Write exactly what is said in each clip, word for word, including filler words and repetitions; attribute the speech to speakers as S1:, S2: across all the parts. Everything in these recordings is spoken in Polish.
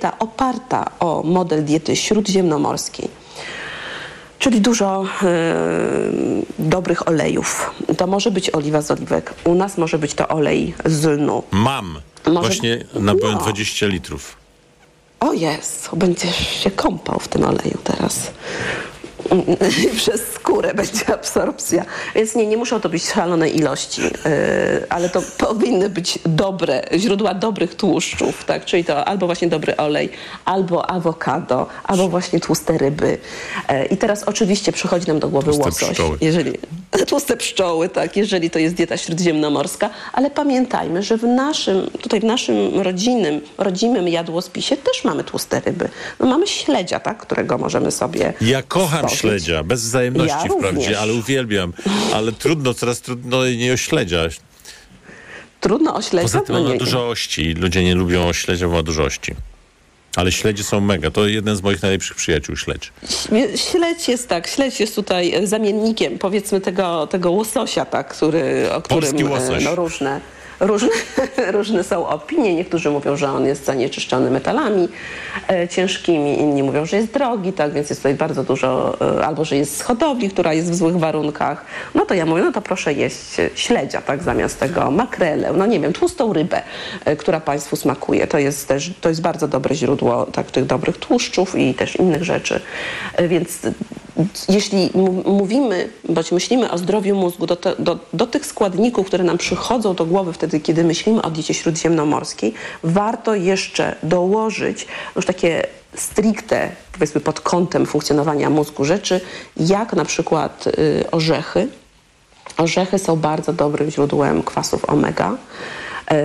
S1: dieta oparta o model diety śródziemnomorskiej, czyli dużo y, dobrych olejów. To może być oliwa z oliwek. U nas może być to olej z lnu.
S2: Mam. Może... Właśnie nabyłem no. dwadzieścia litrów.
S1: O Jezu, będziesz się kąpał w tym oleju teraz. Przez skórę będzie absorpcja. Więc nie, nie muszą to być szalone ilości, yy, ale to powinny być dobre, źródła dobrych tłuszczów, tak? Czyli to albo właśnie dobry olej, albo awokado, albo właśnie tłuste ryby. Yy, I teraz oczywiście przychodzi nam do głowy
S2: tłuste
S1: łosoś.
S2: Pszczoły.
S1: Jeżeli, tłuste pszczoły, tak, jeżeli to jest dieta śródziemnomorska, ale pamiętajmy, że w naszym, tutaj w naszym rodzinnym, rodzimym jadłospisie też mamy tłuste ryby. No mamy śledzia, tak, którego możemy sobie
S2: Ja kocham
S1: spożyć.
S2: śledzia, bez wzajemności
S1: Ja
S2: wprawdzie,
S1: również.
S2: ale uwielbiam. Ale trudno, coraz trudno nie o śledzia.
S1: Trudno o śledzia?
S2: Poza tym
S1: no
S2: on ma
S1: nie,
S2: dużo ości. Ludzie nie lubią śledzia, bo ma dużo ości. Ale śledzie są mega. To jeden z moich najlepszych przyjaciół, śledź.
S1: Śledź jest tak, śledź jest tutaj zamiennikiem, powiedzmy, tego, tego łososia, tak, który, o którym
S2: Polski łosoś.
S1: no, różne, różne, różne są opinie. Niektórzy mówią, że on jest zanieczyszczony metalami e, ciężkimi, inni mówią, że jest drogi, tak, więc jest tutaj bardzo dużo, e, albo że jest z hodowli, która jest w złych warunkach. No to ja mówię, no to proszę jeść śledzia, tak, zamiast tego makrelę, no nie wiem, tłustą rybę, e, która Państwu smakuje. To jest też, to jest bardzo dobre źródło, tak, tych dobrych tłuszczów i też innych rzeczy. E, więc jeśli mówimy, bądź myślimy o zdrowiu mózgu, do, te, do, do tych składników, które nam przychodzą do głowy wtedy, kiedy myślimy o diecie śródziemnomorskiej, warto jeszcze dołożyć już takie stricte, powiedzmy pod kątem funkcjonowania mózgu rzeczy, jak na przykład y, orzechy. Orzechy są bardzo dobrym źródłem kwasów omega. Y,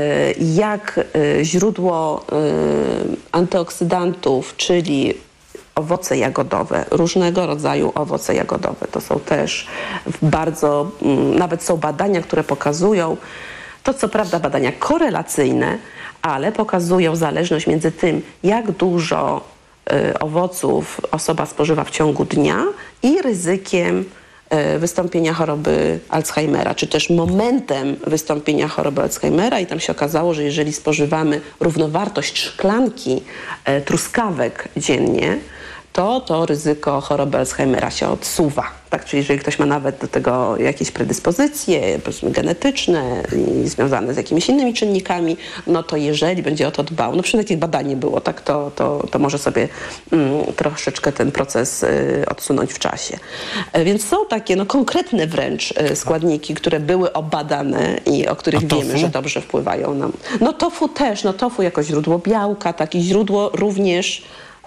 S1: jak y, źródło y, antyoksydantów, czyli owoce jagodowe, różnego rodzaju owoce jagodowe. To są też bardzo, nawet są badania, które pokazują, to co prawda badania korelacyjne, ale pokazują zależność między tym, jak dużo y, owoców osoba spożywa w ciągu dnia i ryzykiem y, wystąpienia choroby Alzheimera, czy też momentem wystąpienia choroby Alzheimera i tam się okazało, że jeżeli spożywamy równowartość szklanki y, truskawek dziennie, to to ryzyko choroby Alzheimera się odsuwa. Tak? Czyli jeżeli ktoś ma nawet do tego jakieś predyspozycje, powiedzmy genetyczne i związane z jakimiś innymi czynnikami, no to jeżeli będzie o to dbał, no przynajmniej takie badanie było, tak, to, to, to może sobie mm, troszeczkę ten proces y, odsunąć w czasie. Y, więc są takie no, konkretne wręcz y, składniki, które były obadane i o których wiemy, że dobrze wpływają nam. No tofu też, no tofu jako źródło białka, takie źródło również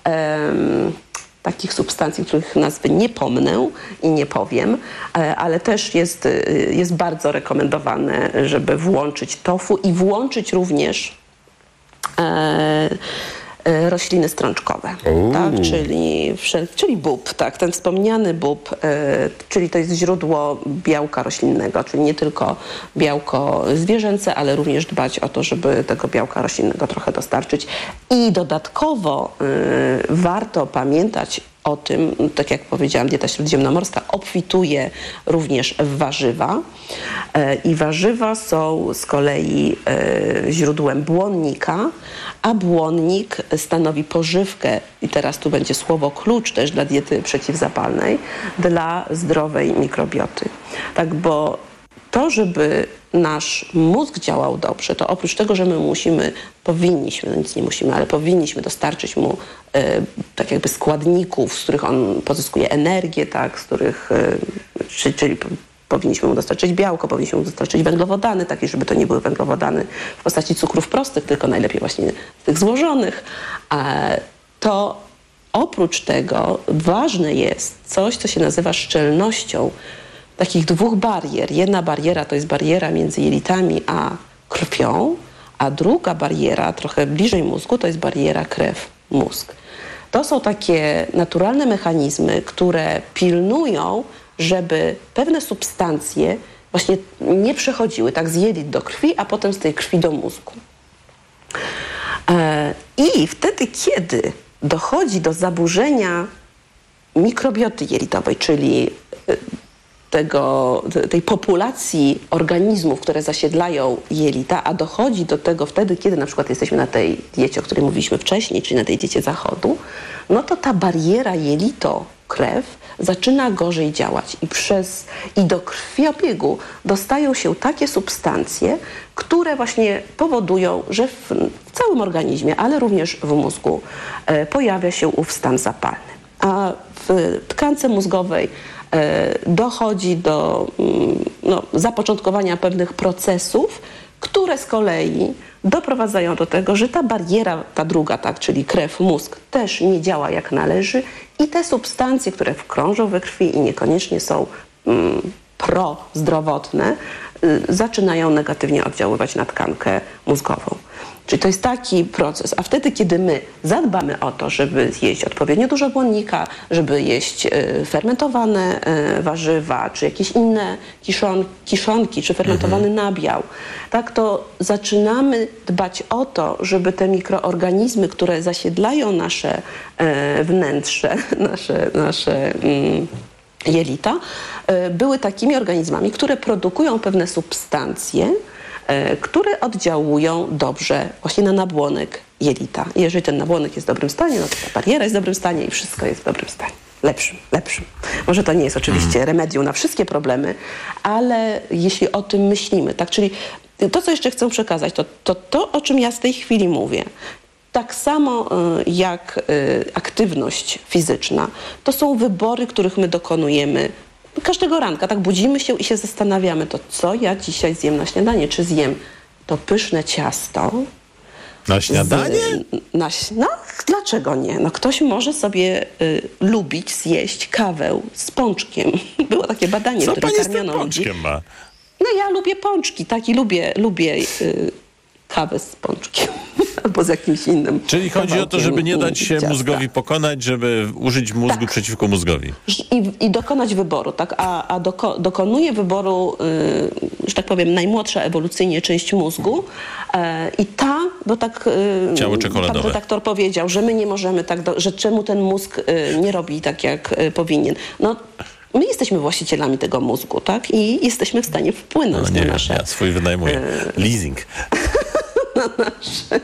S1: um, takich substancji, których nazwy nie pomnę i nie powiem, ale też jest, jest bardzo rekomendowane, żeby włączyć tofu i włączyć również e, rośliny strączkowe, tak? czyli, czyli bób, tak? Ten wspomniany bób, e, czyli to jest źródło białka roślinnego, czyli nie tylko białko zwierzęce, ale również dbać o to, żeby tego białka roślinnego trochę dostarczyć. I dodatkowo e, warto pamiętać o tym, tak jak powiedziałam, dieta śródziemnomorska obfituje również w warzywa e, i warzywa są z kolei e, źródłem błonnika, a błonnik stanowi pożywkę, i teraz tu będzie słowo klucz też dla diety przeciwzapalnej, dla zdrowej mikrobioty. Tak, bo to, żeby nasz mózg działał dobrze, to oprócz tego, że my musimy, powinniśmy, no nic nie musimy, ale powinniśmy dostarczyć mu e, tak jakby składników, z których on pozyskuje energię, tak, z których, e, czyli, czyli powinniśmy mu dostarczyć białko, powinniśmy mu dostarczyć węglowodany, takie, żeby to nie były węglowodany w postaci cukrów prostych, tylko najlepiej właśnie tych złożonych. E, to oprócz tego ważne jest coś, co się nazywa szczelnością takich dwóch barier. Jedna bariera to jest bariera między jelitami a krwią, a druga bariera, trochę bliżej mózgu, to jest bariera krew-mózg. To są takie naturalne mechanizmy, które pilnują, żeby pewne substancje właśnie nie przechodziły tak z jelit do krwi, a potem z tej krwi do mózgu. I wtedy, kiedy dochodzi do zaburzenia mikrobioty jelitowej, czyli tego, tej populacji organizmów, które zasiedlają jelita, a dochodzi do tego wtedy, kiedy na przykład jesteśmy na tej diecie, o której mówiliśmy wcześniej, czyli na tej diecie zachodu, no to ta bariera jelito-krew zaczyna gorzej działać i, przez, i do krwiobiegu dostają się takie substancje, które właśnie powodują, że w, w całym organizmie, ale również w mózgu e, pojawia się ów stan zapalny. A w tkance mózgowej e, dochodzi do mm, no, zapoczątkowania pewnych procesów, które z kolei doprowadzają do tego, że ta bariera, ta druga, tak, czyli krew, mózg, też nie działa jak należy i te substancje, które krążą we krwi i niekoniecznie są mm, prozdrowotne, y, zaczynają negatywnie oddziaływać na tkankę mózgową. Czyli to jest taki proces. A wtedy, kiedy my zadbamy o to, żeby jeść odpowiednio dużo błonnika, żeby jeść y, fermentowane y, warzywa, czy jakieś inne kiszon, kiszonki, czy fermentowany mhm. nabiał, tak, to zaczynamy dbać o to, żeby te mikroorganizmy, które zasiedlają nasze y, wnętrze, nasze, nasze y, jelita, y, były takimi organizmami, które produkują pewne substancje, które oddziałują dobrze właśnie na nabłonek jelita. Jeżeli ten nabłonek jest w dobrym stanie, no to ta bariera jest w dobrym stanie i wszystko jest w dobrym stanie. Lepszym, lepszym. Może to nie jest oczywiście mm. remedium na wszystkie problemy, ale jeśli o tym myślimy, tak, czyli to, co jeszcze chcę przekazać, to to, to o czym ja w tej chwili mówię, tak samo y, jak y, aktywność fizyczna, to są wybory, których my dokonujemy każdego ranka, tak, budzimy się i się zastanawiamy, to co ja dzisiaj zjem na śniadanie? Czy zjem to pyszne ciasto?
S2: Na śniadanie?
S1: Z, na, no, dlaczego nie? No, ktoś może sobie y, lubić zjeść kawę z pączkiem. Było takie badanie,
S2: co
S1: którym karmiono
S2: ludzi. Co pączkiem ma?
S1: No ja lubię pączki, tak, i lubię, lubię y, kawę z pączkiem. Albo z jakimś innym.
S2: Czyli chodzi o to, żeby nie dać się
S1: ciasta. mózgowi
S2: pokonać, żeby użyć mózgu
S1: tak.
S2: przeciwko mózgowi.
S1: I, i dokonać wyboru, tak? A, a doko, dokonuje wyboru, yy, że tak powiem, najmłodsza ewolucyjnie część mózgu yy, i ta, bo tak yy,
S2: ciało czekoladowe.
S1: Pan redaktor powiedział, że my nie możemy tak, do, że czemu ten mózg yy, nie robi tak, jak yy, powinien. No, my jesteśmy właścicielami tego mózgu, tak? I jesteśmy w stanie wpłynąć
S2: no nie,
S1: na nasze...
S2: Ja swój wynajmuję. Yy, Leasing.
S1: na nasze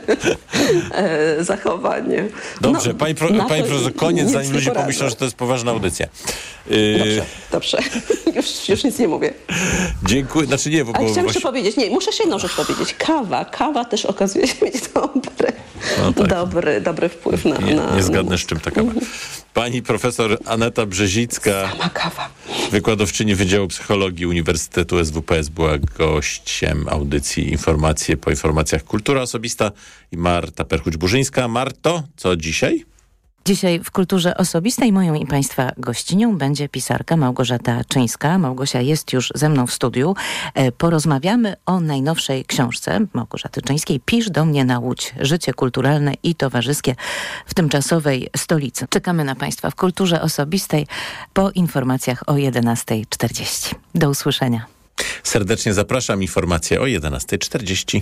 S1: e, zachowanie.
S2: Dobrze,
S1: no,
S2: pani, pro, pani profesor, koniec, zanim ludzie poradzę. pomyślą, że to jest poważna audycja.
S1: Yy... Dobrze, dobrze. już, już nic nie mówię.
S2: Dziękuję. Znaczy nie, bo...
S1: Ale chciałam
S2: właśnie...
S1: jeszcze powiedzieć, nie, muszę jeszcze jedną rzecz powiedzieć. Kawa, kawa też okazuje się mieć dobry, no tak. dobry, dobry wpływ na...
S2: Nie,
S1: na
S2: nie zgadnę, z czym ta kawa. Pani profesor Aneta Brzezicka,
S1: sama kawa.
S2: Wykładowczyni Wydziału Psychologii Uniwersytetu S W P S, była gościem audycji Informacje po informacjach Kultura Osobista i Marta Perchuć-Burzyńska. Marto, co dzisiaj?
S3: Dzisiaj w Kulturze Osobistej moją i Państwa gościnią będzie pisarka Małgorzata Czyńska. Małgosia jest już ze mną w studiu. Porozmawiamy o najnowszej książce Małgorzaty Czyńskiej. Pisz do mnie na Łódź. Życie kulturalne i towarzyskie w tymczasowej stolicy. Czekamy na Państwa w Kulturze Osobistej po informacjach o jedenasta czterdzieści. Do usłyszenia.
S2: Serdecznie zapraszam. Informacje o jedenasta czterdzieści.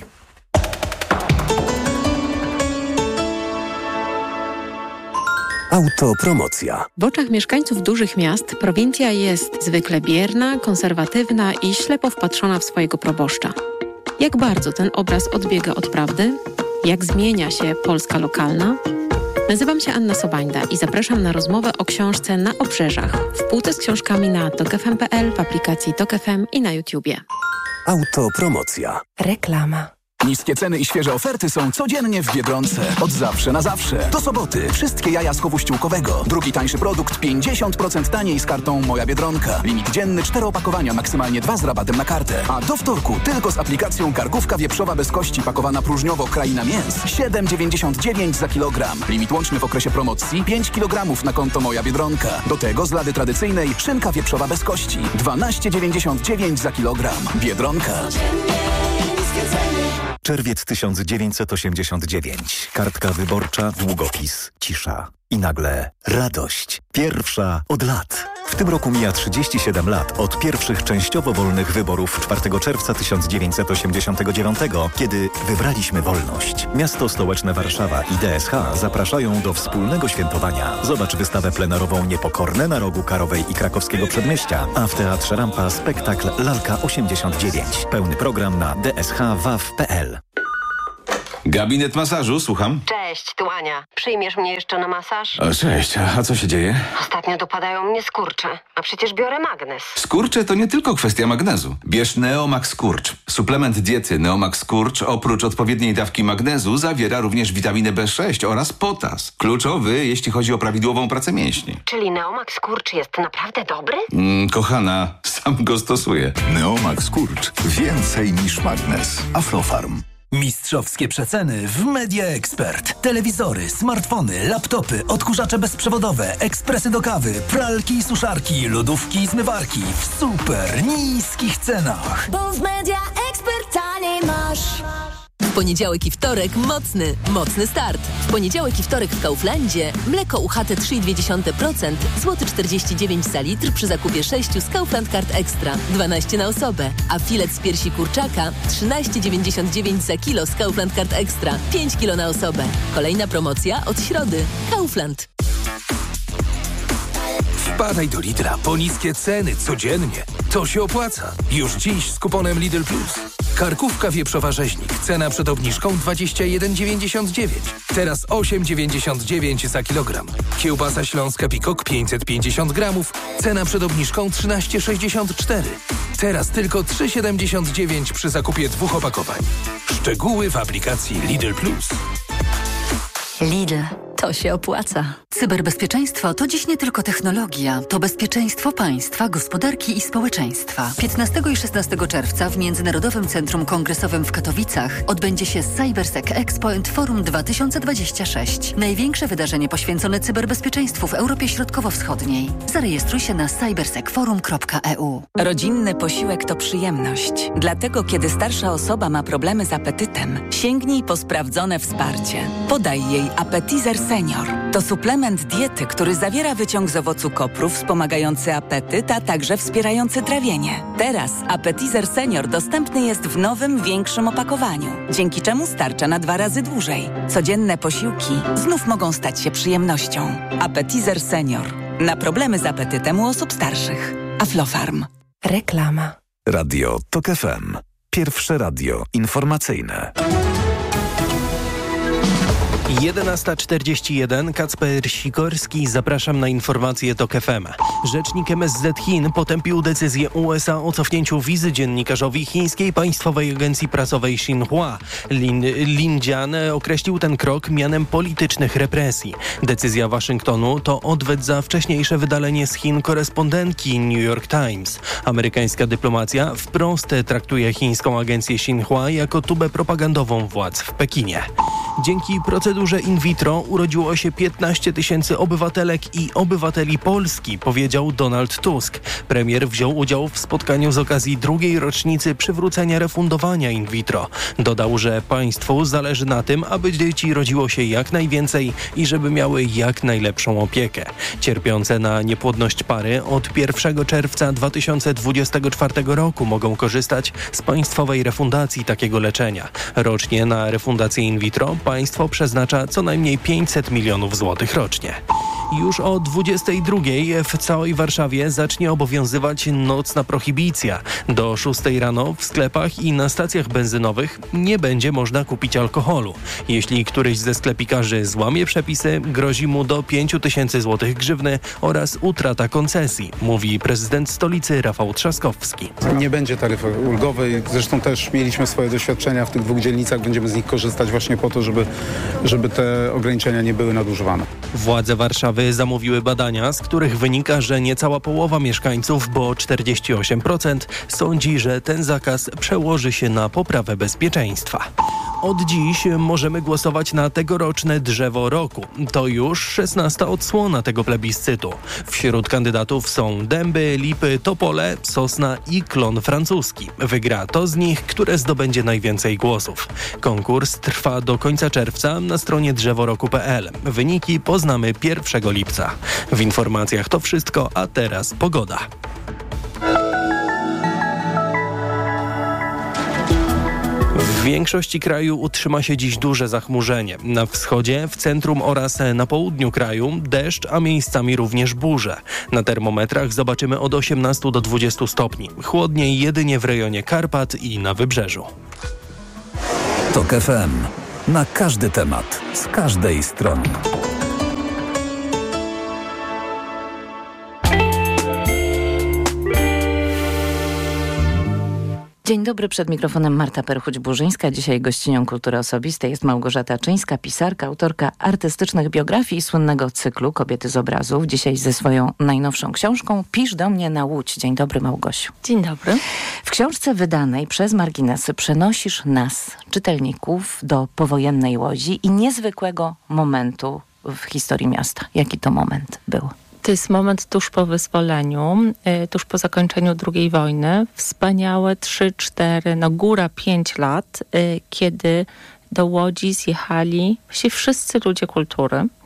S4: Autopromocja.
S5: W oczach mieszkańców dużych miast prowincja jest zwykle bierna, konserwatywna i ślepo wpatrzona w swojego proboszcza. Jak bardzo ten obraz odbiega od prawdy? Jak zmienia się Polska lokalna? Nazywam się Anna Sobańda i zapraszam na rozmowę o książce Na obrzeżach w półce z książkami na tok f m kropka p l, w aplikacji Tok F M i na YouTubie.
S4: Autopromocja.
S5: Reklama.
S6: Niskie ceny i świeże oferty są codziennie w Biedronce. Od zawsze na zawsze. Do soboty. Wszystkie jaja z chowu ściółkowego. Drugi tańszy produkt pięćdziesiąt procent taniej z kartą Moja Biedronka. Limit dzienny cztery opakowania, maksymalnie dwa z rabatem na kartę. A do wtorku tylko z aplikacją karkówka wieprzowa bez kości pakowana próżniowo Kraina Mięs. siedem dziewięćdziesiąt dziewięć za kilogram. Limit łączny w okresie promocji pięć kilogramów na konto Moja Biedronka. Do tego z lady tradycyjnej szynka wieprzowa bez kości. dwanaście dziewięćdziesiąt dziewięć za kilogram. Biedronka.
S4: Czerwiec tysiąc dziewięćset osiemdziesiąt dziewięć. Kartka wyborcza, długopis, cisza. I nagle radość. Pierwsza od lat. W tym roku mija trzydzieści siedem lat od pierwszych częściowo wolnych wyborów czwartego czerwca tysiąc dziewięćset osiemdziesiątego dziewiątego, kiedy wybraliśmy wolność. Miasto stołeczne Warszawa i D S H zapraszają do wspólnego świętowania. Zobacz wystawę plenarową Niepokorne na rogu Karowej i Krakowskiego Przedmieścia, a w Teatrze Rampa spektakl Lalka osiemdziesiąt dziewięć. Pełny program na d s h waw kropka p l.
S7: Gabinet masażu, słucham.
S8: Cześć, tu Ania. Przyjmiesz mnie jeszcze na masaż?
S7: O, cześć, a co się dzieje?
S8: Ostatnio dopadają mnie skurcze, a przecież biorę magnes.
S7: Skurcze to nie tylko kwestia magnezu. Bierz Neomax Skurcz. Suplement diety Neomax Skurcz oprócz odpowiedniej dawki magnezu zawiera również witaminę B sześć oraz potas. Kluczowy, jeśli chodzi o prawidłową pracę mięśni.
S8: Czyli Neomax Skurcz jest naprawdę dobry?
S7: Mm, kochana, sam go stosuję.
S9: Neomax Skurcz. Więcej niż magnes. Aflofarm.
S10: Mistrzowskie przeceny w Media Expert. Telewizory, smartfony, laptopy, odkurzacze bezprzewodowe, ekspresy do kawy, pralki i suszarki, lodówki i zmywarki w super niskich cenach.
S11: Bo w Media Expert taniej masz.
S12: W poniedziałek i wtorek mocny, mocny start. W poniedziałek i wtorek w Kauflandzie mleko U H T trzy i dwa procent, złoty czterdzieści dziewięć za litr przy zakupie sześciu z Kaufland Card Extra, dwanaście na osobę, a filet z piersi kurczaka trzynaście dziewięćdziesiąt dziewięć za kilo z Kaufland Card Extra, pięć kilo na osobę. Kolejna promocja od środy. Kaufland.
S10: Wpadaj do Lidla po niskie ceny codziennie. To się opłaca. Już dziś z kuponem Lidl Plus. Karkówka wieprzowa rzeźnik. Cena przed obniżką dwadzieścia jeden dziewięćdziesiąt dziewięć. Teraz osiem dziewięćdziesiąt dziewięć za kilogram. Kiełbasa śląska Pikok pięćset pięćdziesiąt gramów. Cena przed obniżką trzynaście sześćdziesiąt cztery. Teraz tylko trzy siedemdziesiąt dziewięć przy zakupie dwóch opakowań. Szczegóły w aplikacji Lidl Plus.
S13: Lidl. To się opłaca. Cyberbezpieczeństwo to dziś nie tylko technologia, to bezpieczeństwo państwa, gospodarki i społeczeństwa. piętnastego i szesnastego czerwca w Międzynarodowym Centrum Kongresowym w Katowicach odbędzie się CyberSec Expo and Forum dwa tysiące dwadzieścia sześć. Największe wydarzenie poświęcone cyberbezpieczeństwu w Europie Środkowo-Wschodniej. Zarejestruj się na cybersec forum kropka e u.
S14: Rodzinny posiłek to przyjemność. Dlatego, kiedy starsza osoba ma problemy z apetytem, sięgnij po sprawdzone wsparcie. Podaj jej Appetizer Senior. To suplement diety, który zawiera wyciąg z owocu kopru wspomagający apetyt, a także wspierający trawienie. Teraz Appetizer Senior dostępny jest w nowym, większym opakowaniu, dzięki czemu starcza na dwa razy dłużej. Codzienne posiłki znów mogą stać się przyjemnością. Appetizer Senior. Na problemy z apetytem u osób starszych. Aflofarm.
S11: Reklama.
S4: Radio TOK F M. Pierwsze radio informacyjne.
S15: jedenasta czterdzieści jeden, Kacper Sikorski, zapraszam na informacje TOK F M. Rzecznik M S Z Chin potępił decyzję U S A o cofnięciu wizy dziennikarzowi chińskiej państwowej agencji prasowej Xinhua. Lin, Lin Jian określił ten krok mianem politycznych represji. Decyzja Waszyngtonu to odwet za wcześniejsze wydalenie z Chin korespondentki New York Times. Amerykańska dyplomacja wprost traktuje chińską agencję Xinhua jako tubę propagandową władz w Pekinie. Dzięki procedurze in vitro urodziło się piętnaście tysięcy obywatelek i obywateli Polski, powiedział Donald Tusk. Premier wziął udział w spotkaniu z okazji drugiej rocznicy przywrócenia refundowania in vitro. Dodał, że państwu zależy na tym, aby dzieci rodziło się jak najwięcej i żeby miały jak najlepszą opiekę. Cierpiące na niepłodność pary od pierwszego czerwca dwa tysiące dwudziestego czwartego roku mogą korzystać z państwowej refundacji takiego leczenia. Rocznie na refundację in vitro państwo przeznacza co najmniej pięćset milionów złotych rocznie. Już o dwudziestej drugiej w całej Warszawie zacznie obowiązywać nocna prohibicja. Do szóstej rano w sklepach i na stacjach benzynowych nie będzie można kupić alkoholu. Jeśli któryś ze sklepikarzy złamie przepisy, grozi mu do pięć tysięcy złotych grzywny oraz utrata koncesji, mówi prezydent stolicy Rafał Trzaskowski.
S16: Nie będzie taryfy ulgowej, zresztą też mieliśmy swoje doświadczenia w tych dwóch dzielnicach, będziemy z nich korzystać właśnie po to, żeby, żeby te ograniczenia nie były nadużywane.
S15: Władze Warszawy zamówiły badania, z których wynika, że niecała połowa mieszkańców, bo czterdzieści osiem procent, sądzi, że ten zakaz przełoży się na poprawę bezpieczeństwa. od dziś możemy głosować na tegoroczne drzewo roku. To już szesnasta odsłona tego plebiscytu. Wśród kandydatów są dęby, lipy, topole, sosna i klon francuski. Wygra to z nich, które zdobędzie najwięcej głosów. Konkurs trwa do końca czerwca na stronie drzeworoku kropka pe el. Wyniki poznamy pierwszego lipca. W informacjach to wszystko, a teraz pogoda. W większości kraju utrzyma się dziś duże zachmurzenie. Na wschodzie, w centrum oraz na południu kraju deszcz, a miejscami również burze. Na termometrach zobaczymy od osiemnastu do dwudziestu stopni. Chłodniej jedynie w rejonie Karpat i na wybrzeżu.
S9: Tok F M. Na każdy temat, z każdej strony.
S3: Dzień dobry, przed mikrofonem Marta Perchuć-Burzyńska. Dzisiaj gościnią Kultury Osobistej jest Małgorzata Czyńska, pisarka, autorka artystycznych biografii i słynnego cyklu Kobiety z obrazów. Dzisiaj ze swoją najnowszą książką Pisz do mnie na Łódź. Dzień dobry, Małgosiu.
S17: Dzień dobry.
S3: W książce wydanej przez Marginesy przenosisz nas, czytelników, do powojennej Łodzi i niezwykłego momentu w historii miasta. Jaki to moment był?
S17: To jest moment tuż po wyzwoleniu, y, tuż po zakończeniu drugiej wojny. Wspaniałe trzy, cztery, no góra pięć lat, y, kiedy do Łodzi zjechali się wszyscy ludzie kultury. Y,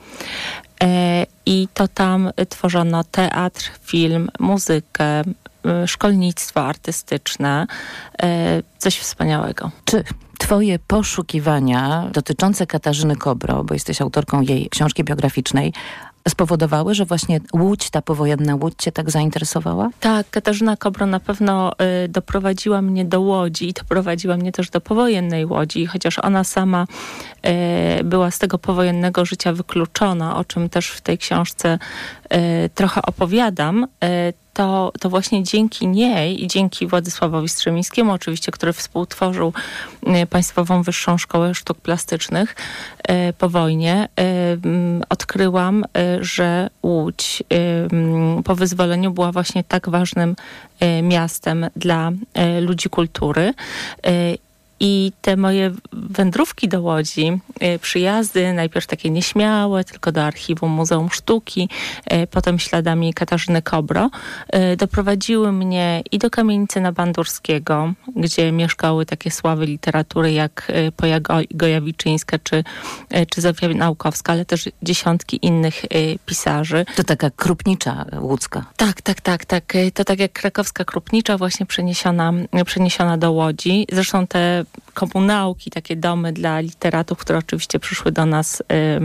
S17: I to tam tworzono teatr, film, muzykę, y, szkolnictwo artystyczne. Y, coś wspaniałego.
S3: Czy twoje poszukiwania dotyczące Katarzyny Kobro, bo jesteś autorką jej książki biograficznej, spowodowały, że właśnie Łódź, ta powojenna Łódź cię tak zainteresowała?
S17: Tak, Katarzyna Kobro na pewno y, doprowadziła mnie do Łodzi i doprowadziła mnie też do powojennej Łodzi, chociaż ona sama y, była z tego powojennego życia wykluczona, o czym też w tej książce y, trochę opowiadam, y, to, to właśnie dzięki niej i dzięki Władysławowi Strzemińskiemu oczywiście, który współtworzył y, Państwową Wyższą Szkołę Sztuk Plastycznych y, po wojnie, y, y, odkryłam, y, że Łódź y, po wyzwoleniu była właśnie tak ważnym y, miastem dla y, ludzi kultury. Y, I te moje wędrówki do Łodzi, y, przyjazdy, najpierw takie nieśmiałe, tylko do archiwum Muzeum Sztuki, y, potem śladami Katarzyny Kobro, y, doprowadziły mnie i do kamienicy na Bandurskiego, gdzie mieszkały takie sławy literatury jak y, Poja Go- Gojawiczyńska czy, y, czy Zofia Naukowska, ale też dziesiątki innych y, pisarzy.
S3: To taka Krupnicza łódzka.
S17: Tak, tak, tak, tak. Y, To tak jak krakowska Krupnicza właśnie przeniesiona, przeniesiona do Łodzi. Zresztą te komunałki, takie domy dla literatów, które oczywiście przyszły do nas y,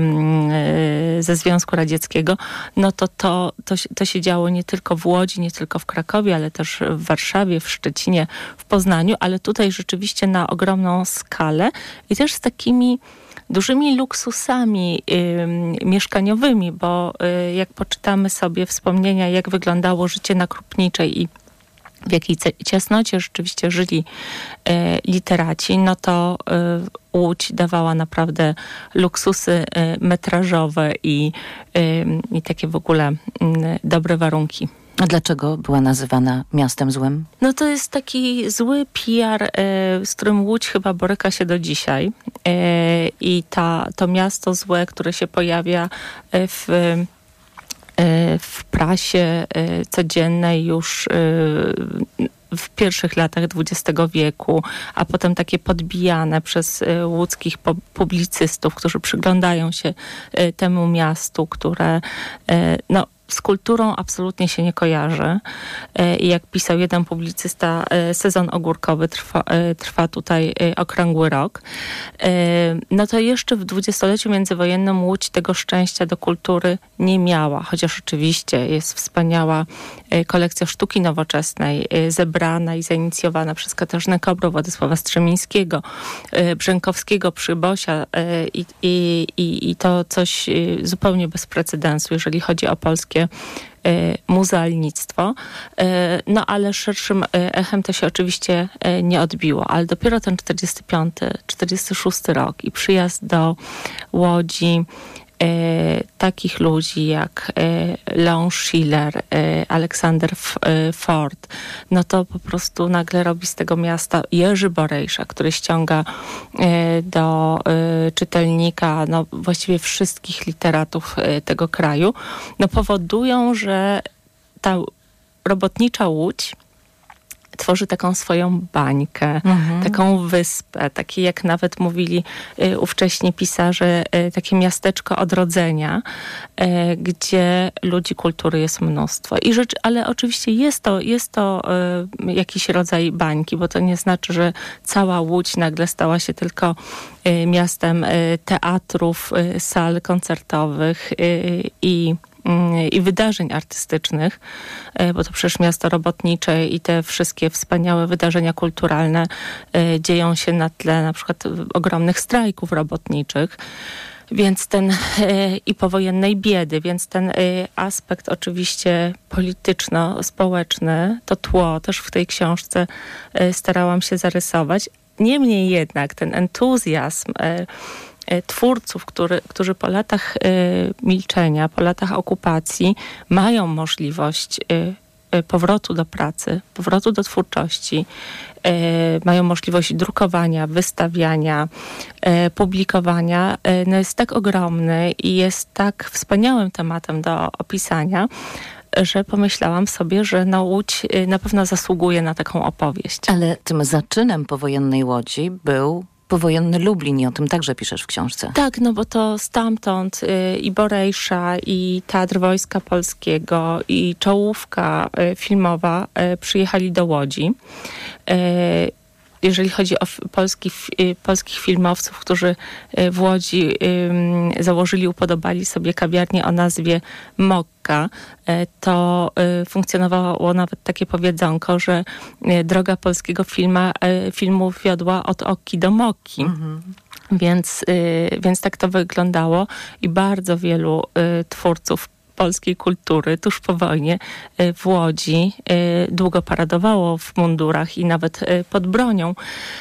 S17: y, ze Związku Radzieckiego, no to to, to to się działo nie tylko w Łodzi, nie tylko w Krakowie, ale też w Warszawie, w Szczecinie, w Poznaniu, ale tutaj rzeczywiście na ogromną skalę i też z takimi dużymi luksusami y, mieszkaniowymi, bo y, jak poczytamy sobie wspomnienia, jak wyglądało życie na Krupniczej i w jakiej ciasnocie rzeczywiście żyli e, literaci, no to e, Łódź dawała naprawdę luksusy e, metrażowe i, e, i takie w ogóle m, dobre warunki.
S3: A dlaczego była nazywana miastem złym?
S17: No to jest taki zły P R, e, z którym Łódź chyba boryka się do dzisiaj. E, I ta, to miasto złe, które się pojawia w w prasie codziennej już w pierwszych latach dwudziestego wieku, a potem takie podbijane przez łódzkich publicystów, którzy przyglądają się temu miastu, które no, z kulturą absolutnie się nie kojarzy. I jak pisał jeden publicysta, sezon ogórkowy trwa, trwa tutaj okrągły rok. No to jeszcze w dwudziestoleciu międzywojennym Łódź tego szczęścia do kultury nie miała, chociaż oczywiście jest wspaniała kolekcja sztuki nowoczesnej, zebrana i zainicjowana przez Katarzynę Kobro, Władysława Strzemińskiego, Brzękowskiego, Przybosia i, i, i, i to coś zupełnie bez precedensu, jeżeli chodzi o polskie muzealnictwo, no ale szerszym echem to się oczywiście nie odbiło, ale dopiero ten czterdziesty piąty, czterdziesty szósty rok i przyjazd do Łodzi takich ludzi jak Leon Schiller, Aleksander Ford, no to po prostu nagle robi z tego miasta Jerzy Borejsza, który ściąga do czytelnika no, właściwie wszystkich literatów tego kraju, no powodują, że ta robotnicza Łódź tworzy taką swoją bańkę, mhm. taką wyspę, takie jak nawet mówili y, ówcześni pisarze, y, takie miasteczko odrodzenia, y, gdzie ludzi kultury jest mnóstwo. I rzecz, ale oczywiście jest to, jest to y, jakiś rodzaj bańki, bo to nie znaczy, że cała Łódź nagle stała się tylko y, miastem y, teatrów, y, sal koncertowych y, i i wydarzeń artystycznych, bo to przecież miasto robotnicze i te wszystkie wspaniałe wydarzenia kulturalne dzieją się na tle na przykład ogromnych strajków robotniczych. Więc ten i powojennej biedy, więc ten aspekt oczywiście polityczno-społeczny, to tło też w tej książce starałam się zarysować. Niemniej jednak ten entuzjazm twórców, który, którzy po latach y, milczenia, po latach okupacji mają możliwość y, y, powrotu do pracy, powrotu do twórczości, y, mają możliwość drukowania, wystawiania, y, publikowania, y, no jest tak ogromny i jest tak wspaniałym tematem do opisania, że pomyślałam sobie, że no Łódź na pewno zasługuje na taką opowieść.
S3: Ale tym zaczynem powojennej Łodzi był powojenny Lublin i o tym także piszesz w książce.
S17: Tak, no bo to stamtąd y, i Borejsza, i Teatr Wojska Polskiego, i czołówka y, filmowa y, przyjechali do Łodzi. Y, jeżeli chodzi o polski, y, polskich filmowców, którzy y, w Łodzi y, założyli, upodobali sobie kawiarnię o nazwie Mokka, y, to y, funkcjonowało nawet takie powiedzonko, że y, droga polskiego filma, y, filmu wiodła od Okki do Mokki. Mhm. Więc, y, więc tak to wyglądało i bardzo wielu y, twórców polskiej kultury tuż po wojnie w Łodzi długo paradowało w mundurach i nawet pod bronią.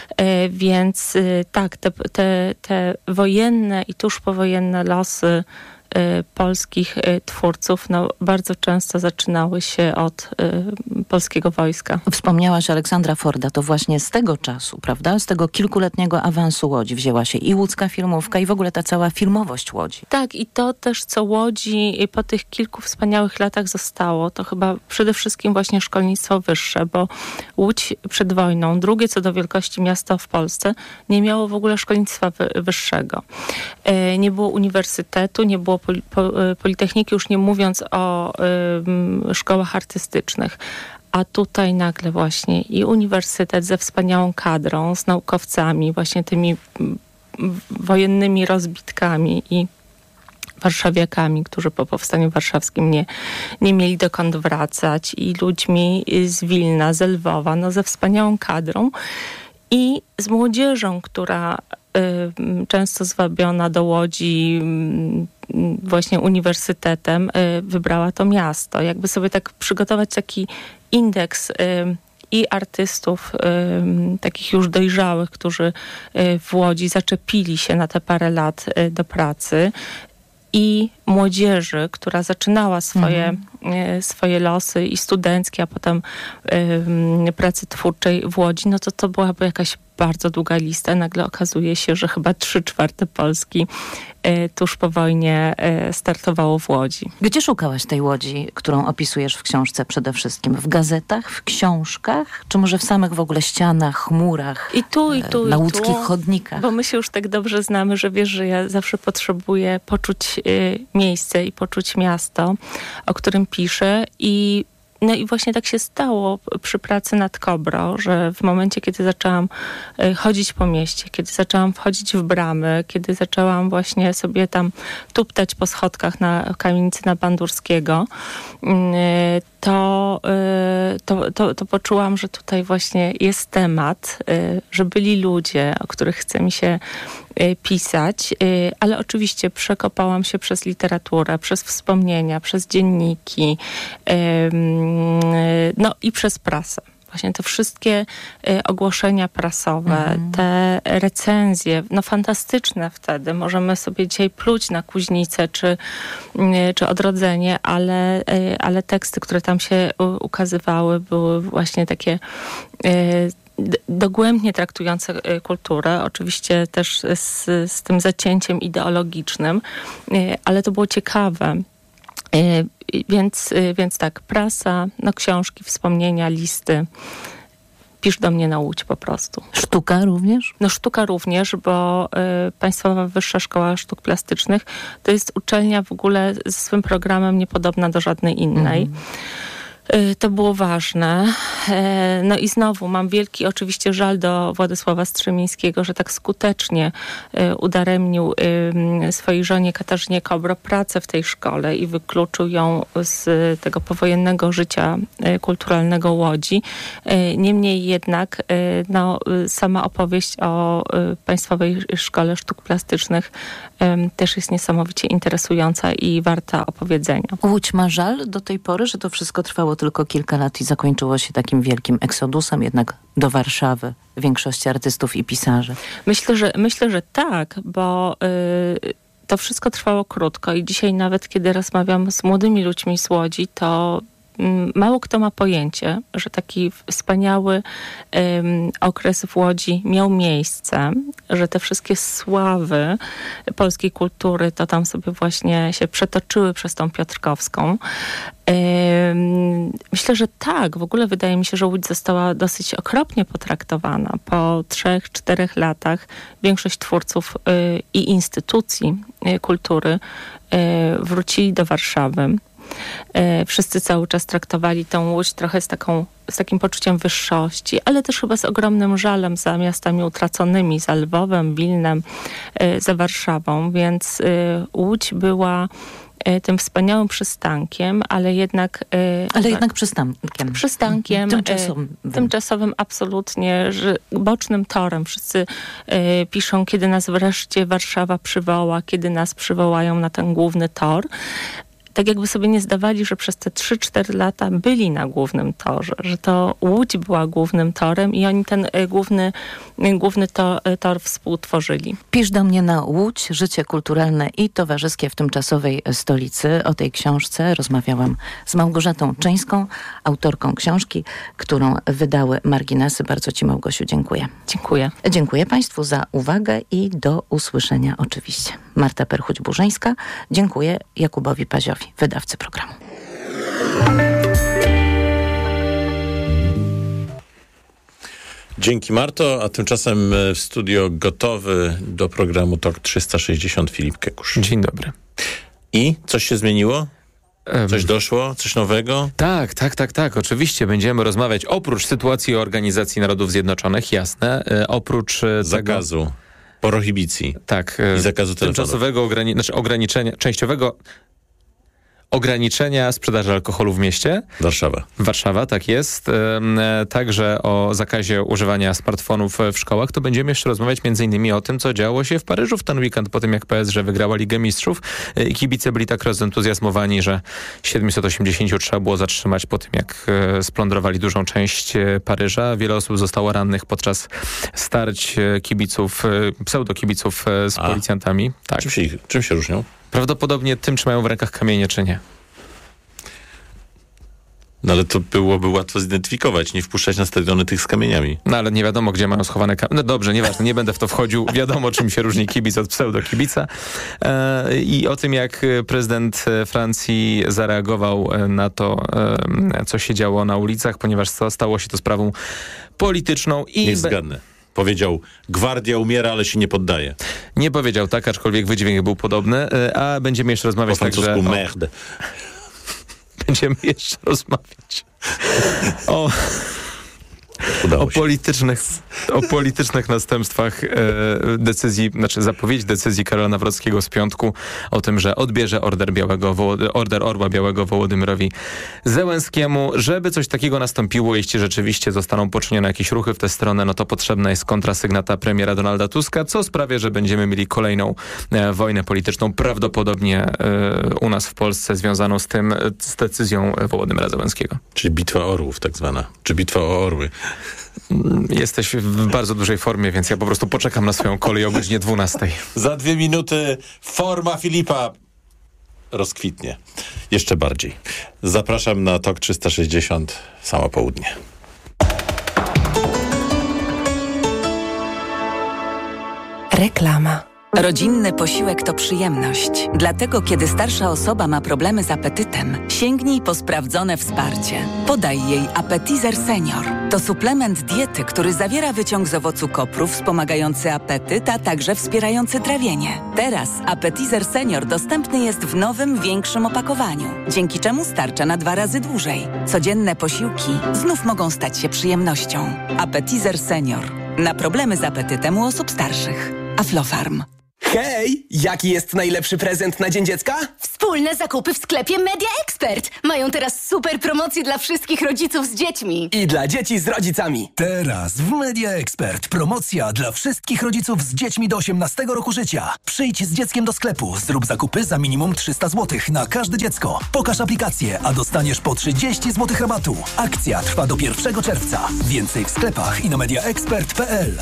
S17: Więc tak, te, te, te wojenne i tuż powojenne losy polskich twórców no, bardzo często zaczynały się od y, polskiego wojska.
S3: Wspomniałaś Aleksandra Forda, to właśnie z tego czasu, prawda? Z tego kilkuletniego awansu Łodzi wzięła się i łódzka filmówka i w ogóle ta cała filmowość Łodzi.
S17: Tak, i to też, co Łodzi po tych kilku wspaniałych latach zostało, to chyba przede wszystkim właśnie szkolnictwo wyższe, bo Łódź przed wojną, drugie co do wielkości miasto w Polsce, nie miało w ogóle szkolnictwa wy- wyższego. Y, nie było uniwersytetu, nie było Politechniki, już nie mówiąc o y, szkołach artystycznych. A tutaj nagle właśnie i uniwersytet ze wspaniałą kadrą, z naukowcami, właśnie tymi wojennymi rozbitkami i warszawiakami, którzy po powstaniu warszawskim nie, nie mieli dokąd wracać, i ludźmi z Wilna, z Lwowa, no ze wspaniałą kadrą i z młodzieżą, która y, często zwabiona do Łodzi y, właśnie uniwersytetem, y, wybrała to miasto. Jakby sobie tak przygotować taki indeks y, i artystów y, takich już dojrzałych, którzy y, w Łodzi zaczepili się na te parę lat y, do pracy, i młodzieży, która zaczynała swoje, mhm. y, swoje losy i studenckie, a potem y, pracy twórczej w Łodzi, no to to byłaby jakaś bardzo długa lista. Nagle okazuje się, że chyba trzy czwarte Polski y, tuż po wojnie y, startowało w Łodzi.
S3: Gdzie szukałaś tej Łodzi, którą opisujesz w książce przede wszystkim? W gazetach, w książkach? Czy może w samych w ogóle ścianach, chmurach,
S17: I tu, i tu,
S3: na
S17: i
S3: łódzkich
S17: tu,
S3: chodnikach?
S17: Bo my się już tak dobrze znamy, że wiesz, że ja zawsze potrzebuję poczuć y, miejsce i poczuć miasto, o którym piszę. I No i właśnie tak się stało przy pracy nad Kobro, że w momencie, kiedy zaczęłam chodzić po mieście, kiedy zaczęłam wchodzić w bramy, kiedy zaczęłam właśnie sobie tam tuptać po schodkach na kamienicy na Bandurskiego, to, to, to, to poczułam, że tutaj właśnie jest temat, że byli ludzie, o których chce mi się pisać, ale oczywiście przekopałam się przez literaturę, przez wspomnienia, przez dzienniki, no i przez prasę. właśnie te wszystkie y, ogłoszenia prasowe,
S3: Mhm.
S17: te recenzje, no fantastyczne wtedy. Możemy sobie dzisiaj pluć na Kuźnicę czy, y, czy Odrodzenie, ale, y, ale teksty, które tam się u, ukazywały, były właśnie takie y, d- dogłębnie traktujące y, kulturę, oczywiście też z, z tym zacięciem ideologicznym, y, ale to było ciekawe. Y, Więc, y, więc tak, prasa, no książki, wspomnienia, listy. Pisz do mnie na Łódź po prostu.
S3: Sztuka również?
S17: No sztuka również, bo y, Państwowa Wyższa Szkoła Sztuk Plastycznych to jest uczelnia w ogóle ze swym programem niepodobna do żadnej innej.
S3: Mhm.
S17: Y, To było ważne. E, No i znowu mam wielki oczywiście żal do Władysława Strzemińskiego, że tak skutecznie y, udaremnił y, swojej żonie Katarzynie Kobro pracę w tej szkole i wykluczył ją z tego powojennego życia y, kulturalnego Łodzi. Y, Niemniej jednak y, no, y, sama opowieść o y, Państwowej Szkole Sztuk Plastycznych y, też jest niesamowicie interesująca i warta opowiedzenia.
S3: Łódź ma żal do tej pory, że to wszystko trwało tylko kilka lat i zakończyło się takim wielkim eksodusem jednak do Warszawy większości artystów i pisarzy.
S17: Myślę, że, myślę, że tak, bo y, to wszystko trwało krótko i dzisiaj nawet kiedy rozmawiam z młodymi ludźmi z Łodzi, to mm, mało kto ma pojęcie, że taki wspaniały ym, okres w Łodzi miał miejsce, że te wszystkie sławy polskiej kultury to tam sobie właśnie się przetoczyły przez tą Piotrkowską. Ym, Myślę, że tak. W ogóle wydaje mi się, że Łódź została dosyć okropnie potraktowana. Po trzech, czterech latach większość twórców y, i instytucji y, kultury y, wrócili do Warszawy. Y, Wszyscy cały czas traktowali tą Łódź trochę z, taką, z takim poczuciem wyższości, ale też chyba z ogromnym żalem za miastami utraconymi, za Lwowem, Wilnem, y, za Warszawą, więc y, Łódź była y, tym wspaniałym przystankiem, ale jednak... y,
S3: Ale jednak przystankiem.
S17: Przystankiem.
S3: Tymczasowym.
S17: y, Tymczasowym absolutnie, że bocznym torem. Wszyscy y, piszą, kiedy nas wreszcie Warszawa przywoła, kiedy nas przywołają na ten główny tor. Tak jakby sobie nie zdawali, że przez te trzy cztery lata byli na głównym torze, że to Łódź była głównym torem i oni ten y, główny, y, główny to, y, tor współtworzyli.
S3: Pisz do mnie na Łódź, życie kulturalne i towarzyskie w tymczasowej stolicy. O tej książce rozmawiałam z Małgorzatą Czyńską, autorką książki, którą wydały Marginesy. Bardzo Ci, Małgosiu, dziękuję.
S17: Dziękuję.
S3: Dziękuję Państwu za uwagę i do usłyszenia oczywiście. Marta Perchuć-Burzyńska. Dziękuję Jakubowi Paziowi, wydawcy programu.
S2: Dzięki, Marto, a tymczasem w studio gotowy do programu Tok trzysta sześćdziesiąt Filip Kekusz.
S18: Dzień dobry.
S2: I coś się zmieniło? Coś doszło? Coś nowego?
S18: Tak, tak, tak, tak. Oczywiście będziemy rozmawiać oprócz sytuacji Organizacji Narodów Zjednoczonych, jasne, e, oprócz e,
S2: zakazu,
S18: tego,
S2: prohibicji.
S18: Tak.
S2: I zakazu telefonów.
S18: Tymczasowego ograni- znaczy ograniczenia, częściowego ograniczenia sprzedaży alkoholu w mieście.
S2: Warszawa.
S18: Warszawa, tak jest. E, także o zakazie używania smartfonów w szkołach. To będziemy jeszcze rozmawiać między innymi o tym, co działo się w Paryżu w ten weekend, po tym jak P S G wygrała Ligę Mistrzów. E, kibice byli tak rozentuzjazmowani, że siedemset osiemdziesiąt trzeba było zatrzymać po tym, jak e, splądrowali dużą część e, Paryża. Wiele osób zostało rannych podczas starć e, kibiców, e, pseudokibiców e, z
S2: A.
S18: policjantami. Tak.
S2: Czym się, czym się różnią?
S18: Prawdopodobnie tym, czy mają w rękach kamienie, czy nie.
S2: No ale to byłoby łatwo zidentyfikować, nie wpuszczać na stadiony tych z kamieniami.
S18: No ale nie wiadomo, gdzie mają schowane kamienie. No dobrze, nieważne, nie będę w to wchodził. Wiadomo, czym się różni kibic od pseudokibica. E, I o tym, jak prezydent Francji zareagował na to, e, co się działo na ulicach, ponieważ stało się to sprawą polityczną. I
S2: Niech zgadnę. Powiedział, gwardia umiera, ale się nie poddaje.
S18: Nie powiedział tak, aczkolwiek wydźwięk był podobny, a będziemy jeszcze rozmawiać
S2: po
S18: także...
S2: Po merde.
S18: Będziemy jeszcze rozmawiać o... O politycznych, o politycznych następstwach e, decyzji, znaczy zapowiedzi decyzji Karola Nawrockiego z piątku o tym, że odbierze order, Białego, order Orła Białego Wołodymyrowi Zełenskiemu. Żeby coś takiego nastąpiło, jeśli rzeczywiście zostaną poczynione jakieś ruchy w tę stronę, no to potrzebna jest kontrasygnata premiera Donalda Tuska, co sprawia, że będziemy mieli kolejną e, wojnę polityczną, prawdopodobnie e, u nas w Polsce, związaną z tym, z decyzją Wołodymyra Zełenskiego.
S2: Czyli bitwa orłów tak zwana, czy bitwa o orły.
S18: Jesteś w bardzo dużej formie, więc ja po prostu poczekam na swoją kolej o godzinie dwunastej.
S2: Za dwie minuty forma Filipa rozkwitnie. Jeszcze bardziej. Zapraszam na Tok trzysta sześćdziesiąt, samo południe.
S11: Reklama.
S14: Rodzinny posiłek to przyjemność. Dlatego, kiedy starsza osoba ma problemy z apetytem, sięgnij po sprawdzone wsparcie. Podaj jej Appetizer Senior. To suplement diety, który zawiera wyciąg z owocu kopru wspomagający apetyt, a także wspierający trawienie. Teraz Appetizer Senior dostępny jest w nowym, większym opakowaniu, dzięki czemu starcza na dwa razy dłużej. Codzienne posiłki znów mogą stać się przyjemnością. Appetizer Senior. Na problemy z apetytem u osób starszych. Aflofarm.
S19: Hej! Jaki jest najlepszy prezent na Dzień Dziecka?
S11: Wspólne zakupy w sklepie Media Expert. Mają teraz super promocje dla wszystkich rodziców z dziećmi.
S19: I dla dzieci z rodzicami.
S10: Teraz w Media Expert promocja dla wszystkich rodziców z dziećmi do osiemnastego roku życia. Przyjdź z dzieckiem do sklepu, zrób zakupy za minimum trzysta złotych na każde dziecko. Pokaż aplikację, a dostaniesz po trzydzieści złotych rabatu. Akcja trwa do pierwszego czerwca. Więcej w sklepach i na mediaexpert kropka p l.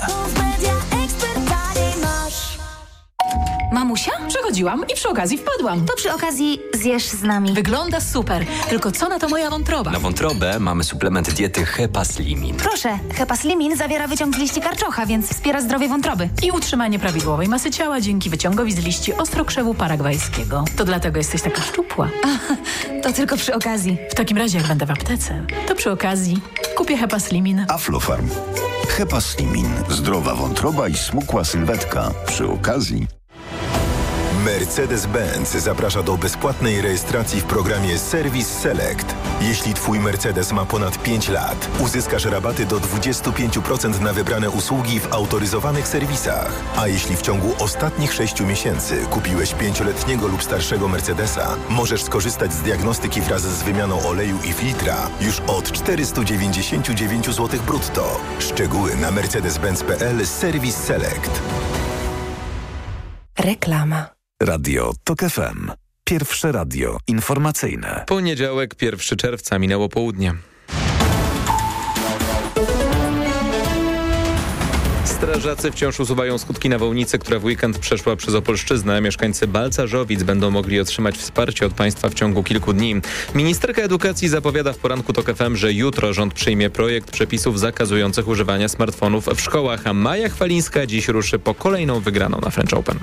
S20: Mamusia? Przechodziłam i przy okazji wpadłam.
S21: To przy okazji zjesz z nami.
S20: Wygląda super. Tylko co na to moja wątroba?
S22: Na wątrobę mamy suplement diety Hepaslimin.
S21: Proszę, Hepaslimin zawiera wyciąg z liści karczocha, więc wspiera zdrowie wątroby.
S20: I utrzymanie prawidłowej masy ciała dzięki wyciągowi z liści ostrokrzewu paragwajskiego. To dlatego jesteś taka szczupła.
S21: A, to tylko przy okazji.
S20: W takim razie, jak będę w aptece, to przy okazji kupię Hepaslimin.
S23: Aflofarm. Hepaslimin. Zdrowa wątroba i smukła sylwetka. Przy okazji.
S24: Mercedes-Benz zaprasza do bezpłatnej rejestracji w programie Service Select. Jeśli Twój Mercedes ma ponad pięć lat, uzyskasz rabaty do dwadzieścia pięć procent na wybrane usługi w autoryzowanych serwisach. A jeśli w ciągu ostatnich sześciu miesięcy kupiłeś pięcioletniego lub starszego Mercedesa, możesz skorzystać z diagnostyki wraz z wymianą oleju i filtra już od czterysta dziewięćdziesiąt dziewięć złotych brutto. Szczegóły na mercedes benz kropka p l Service Select.
S11: Reklama.
S9: Radio Tok F M. Pierwsze radio informacyjne.
S18: Poniedziałek, pierwszego czerwca, minęło południe. Strażacy wciąż usuwają skutki nawałnicy, która w weekend przeszła przez Opolszczyznę. Mieszkańcy Balcarzowic będą mogli otrzymać wsparcie od państwa w ciągu kilku dni. Ministerka Edukacji zapowiada w poranku Tok F M, że jutro rząd przyjmie projekt przepisów zakazujących używania smartfonów w szkołach, a Maja Chwalińska dziś ruszy po kolejną wygraną na French Open.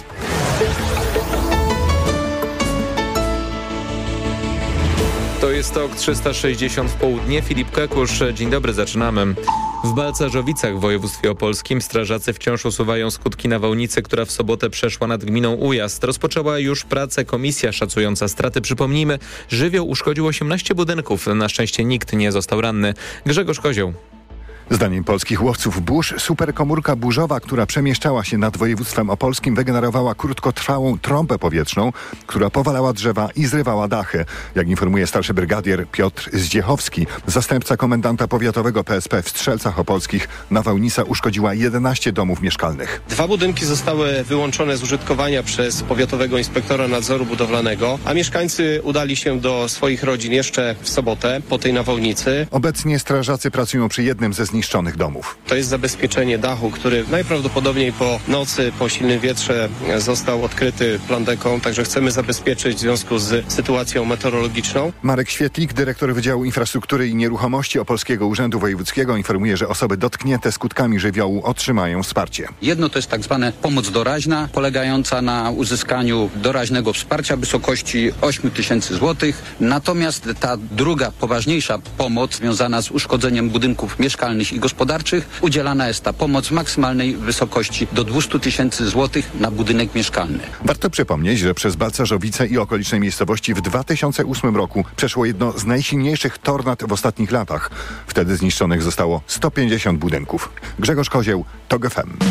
S18: To jest Tok trzysta sześćdziesiąt w południe. Filip Kakusz, dzień dobry, zaczynamy. W Balcarzowicach w województwie opolskim strażacy wciąż usuwają skutki nawałnicy, która w sobotę przeszła nad gminą Ujazd. Rozpoczęła już pracę komisja szacująca straty. Przypomnijmy, żywioł uszkodził osiemnaście budynków. Na szczęście nikt nie został ranny. Grzegorz Kozioł.
S25: Zdaniem polskich łowców burz, superkomórka burzowa, która przemieszczała się nad województwem opolskim, wygenerowała krótkotrwałą trąbę powietrzną, która powalała drzewa i zrywała dachy. Jak informuje starszy brygadier Piotr Zdziechowski, zastępca komendanta powiatowego P S P w Strzelcach Opolskich, nawałnica uszkodziła jedenaście domów mieszkalnych.
S26: Dwa budynki zostały wyłączone z użytkowania przez powiatowego inspektora nadzoru budowlanego, a mieszkańcy udali się do swoich rodzin jeszcze w sobotę po tej nawałnicy.
S25: Obecnie strażacy pracują przy jednym ze zniszczonych domów.
S26: To jest zabezpieczenie dachu, który najprawdopodobniej po nocy, po silnym wietrze został odkryty plandeką, także chcemy zabezpieczyć w związku z sytuacją meteorologiczną.
S25: Marek Świetlik, dyrektor Wydziału Infrastruktury i Nieruchomości Opolskiego Urzędu Wojewódzkiego, informuje, że osoby dotknięte skutkami żywiołu otrzymają wsparcie.
S27: Jedno to jest tak zwana pomoc doraźna, polegająca na uzyskaniu doraźnego wsparcia w wysokości osiem tysięcy złotych. Natomiast ta druga, poważniejsza pomoc związana z uszkodzeniem budynków mieszkalnych socjalnych i gospodarczych udzielana jest ta pomoc w maksymalnej wysokości do dwieście tysięcy złotych na budynek mieszkalny.
S25: Warto przypomnieć, że przez Balcarzowice i okoliczne miejscowości w dwa tysiące ósmym roku przeszło jedno z najsilniejszych tornad w ostatnich latach. Wtedy zniszczonych zostało sto pięćdziesiąt budynków. Grzegorz Kozieł, TOG F M.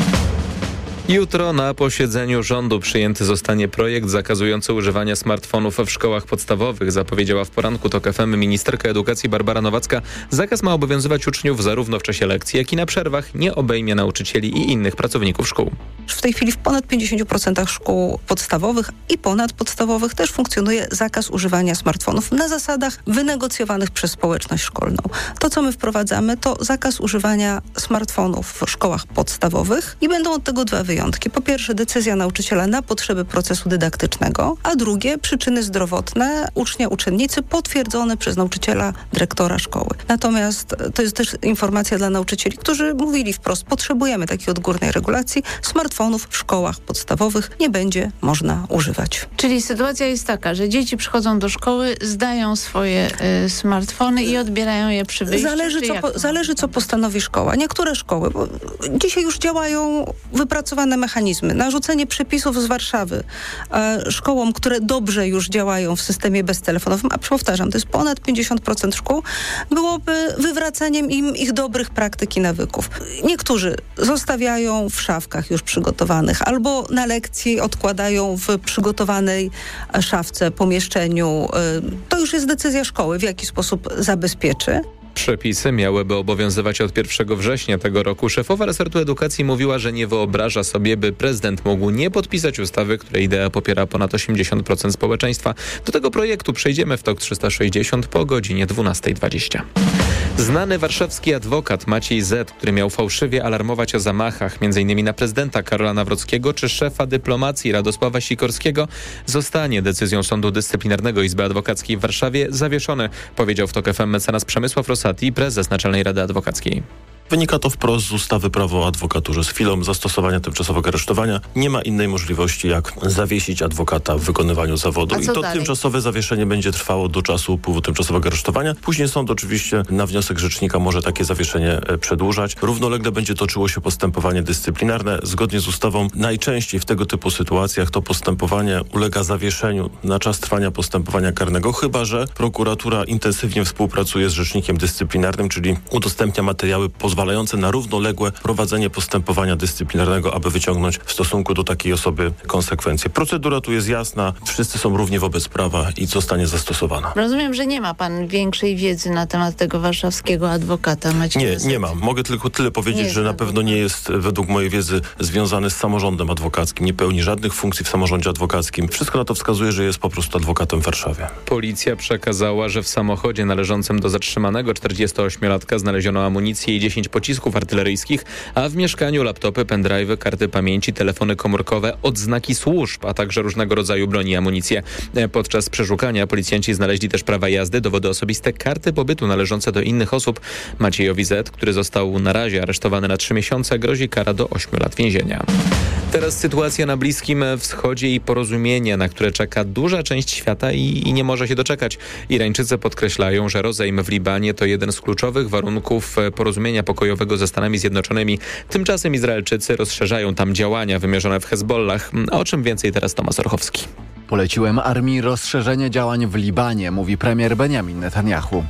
S18: Jutro na posiedzeniu rządu przyjęty zostanie projekt zakazujący używania smartfonów w szkołach podstawowych, zapowiedziała w poranku TOK F M ministerka edukacji Barbara Nowacka. Zakaz ma obowiązywać uczniów zarówno w czasie lekcji, jak i na przerwach. Nie obejmie nauczycieli i innych pracowników szkół.
S1: W tej chwili w ponad pięćdziesięciu procentach szkół podstawowych i ponadpodstawowych też funkcjonuje zakaz używania smartfonów na zasadach wynegocjowanych przez społeczność szkolną. To, co my wprowadzamy, to zakaz używania smartfonów w szkołach podstawowych i będą od tego dwa wyjątki. Po pierwsze, decyzja nauczyciela na potrzeby procesu dydaktycznego, a drugie, przyczyny zdrowotne ucznia, uczennicy potwierdzone przez nauczyciela, dyrektora szkoły. Natomiast to jest też informacja dla nauczycieli, którzy mówili wprost, potrzebujemy takiej odgórnej regulacji, smartfonów w szkołach podstawowych nie będzie można używać.
S5: Czyli sytuacja jest taka, że dzieci przychodzą do szkoły, zdają swoje y, smartfony i odbierają je przy wyjściu?
S1: Zależy, co, po, zależy co postanowi szkoła. Niektóre szkoły, bo dzisiaj już działają wypracowane mechanizmy. Narzucenie przepisów z Warszawy e, szkołom, które dobrze już działają w systemie beztelefonowym, a powtarzam, to jest ponad pięćdziesiąt procent szkół, byłoby wywracaniem im ich dobrych praktyk i nawyków. Niektórzy zostawiają w szafkach już przygotowanych, albo na lekcji odkładają w przygotowanej szafce, pomieszczeniu. E, to już jest decyzja szkoły, w jaki sposób zabezpieczy.
S18: Przepisy miałyby obowiązywać od pierwszego września tego roku. Szefowa resortu edukacji mówiła, że nie wyobraża sobie, by prezydent mógł nie podpisać ustawy, której idea popiera ponad osiemdziesiąt procent społeczeństwa. Do tego projektu przejdziemy w TOK trzysta sześćdziesiąt po godzinie dwunasta dwadzieścia. Znany warszawski adwokat Maciej Z., który miał fałszywie alarmować o zamachach m.in. na prezydenta Karola Nawrockiego czy szefa dyplomacji Radosława Sikorskiego, zostanie decyzją Sądu Dyscyplinarnego Izby Adwokackiej w Warszawie zawieszony, powiedział w TOK F M mecenas Przemysław Rosati, prezes Naczelnej Rady Adwokackiej.
S6: Wynika to wprost z ustawy Prawo o adwokaturze. Z chwilą zastosowania tymczasowego aresztowania nie ma innej możliwości, jak zawiesić adwokata w wykonywaniu zawodu. I to dalej? Tymczasowe zawieszenie będzie trwało do czasu upływu tymczasowego aresztowania. Później sąd oczywiście na wniosek rzecznika może takie zawieszenie przedłużać. Równolegle będzie toczyło się postępowanie dyscyplinarne. Zgodnie z ustawą najczęściej w tego typu sytuacjach to postępowanie ulega zawieszeniu na czas trwania postępowania karnego, chyba że prokuratura intensywnie współpracuje z rzecznikiem dyscyplinarnym, czyli udostępnia materiały pozwalające pozwalające na równoległe prowadzenie postępowania dyscyplinarnego, aby wyciągnąć w stosunku do takiej osoby konsekwencje. Procedura tu jest jasna, wszyscy są równi wobec prawa i zostanie zastosowana.
S5: Rozumiem, że nie ma pan większej wiedzy na temat tego warszawskiego adwokata Macieja.
S6: Nie, nie mam. Mogę tylko tyle powiedzieć, nie że na pewno nie jest według mojej wiedzy związany z samorządem adwokackim. Nie pełni żadnych funkcji w samorządzie adwokackim. Wszystko na to wskazuje, że jest po prostu adwokatem w Warszawie.
S18: Policja przekazała, że w samochodzie należącym do zatrzymanego czterdziestoośmiolatka znaleziono amunicję i dziesięć pocisków artyleryjskich, a w mieszkaniu laptopy, pendrive'y, karty pamięci, telefony komórkowe, odznaki służb, a także różnego rodzaju broni i amunicję. Podczas przeszukania policjanci znaleźli też prawa jazdy, dowody osobiste, karty pobytu należące do innych osób. Maciejowi Z., który został na razie aresztowany na trzy miesiące, grozi kara do ośmiu lat więzienia. Teraz sytuacja na Bliskim Wschodzie i porozumienie, na które czeka duża część świata i, i nie może się doczekać. Irańczycy podkreślają, że rozejm w Libanie to jeden z kluczowych warunków porozumienia pokojowego ze Stanami Zjednoczonymi. Tymczasem Izraelczycy rozszerzają tam działania wymierzone w Hezbollah. A o czym więcej teraz Tomasz Orchowski.
S7: Poleciłem armii rozszerzenie działań w Libanie, mówi premier Benjamin Netanyahu.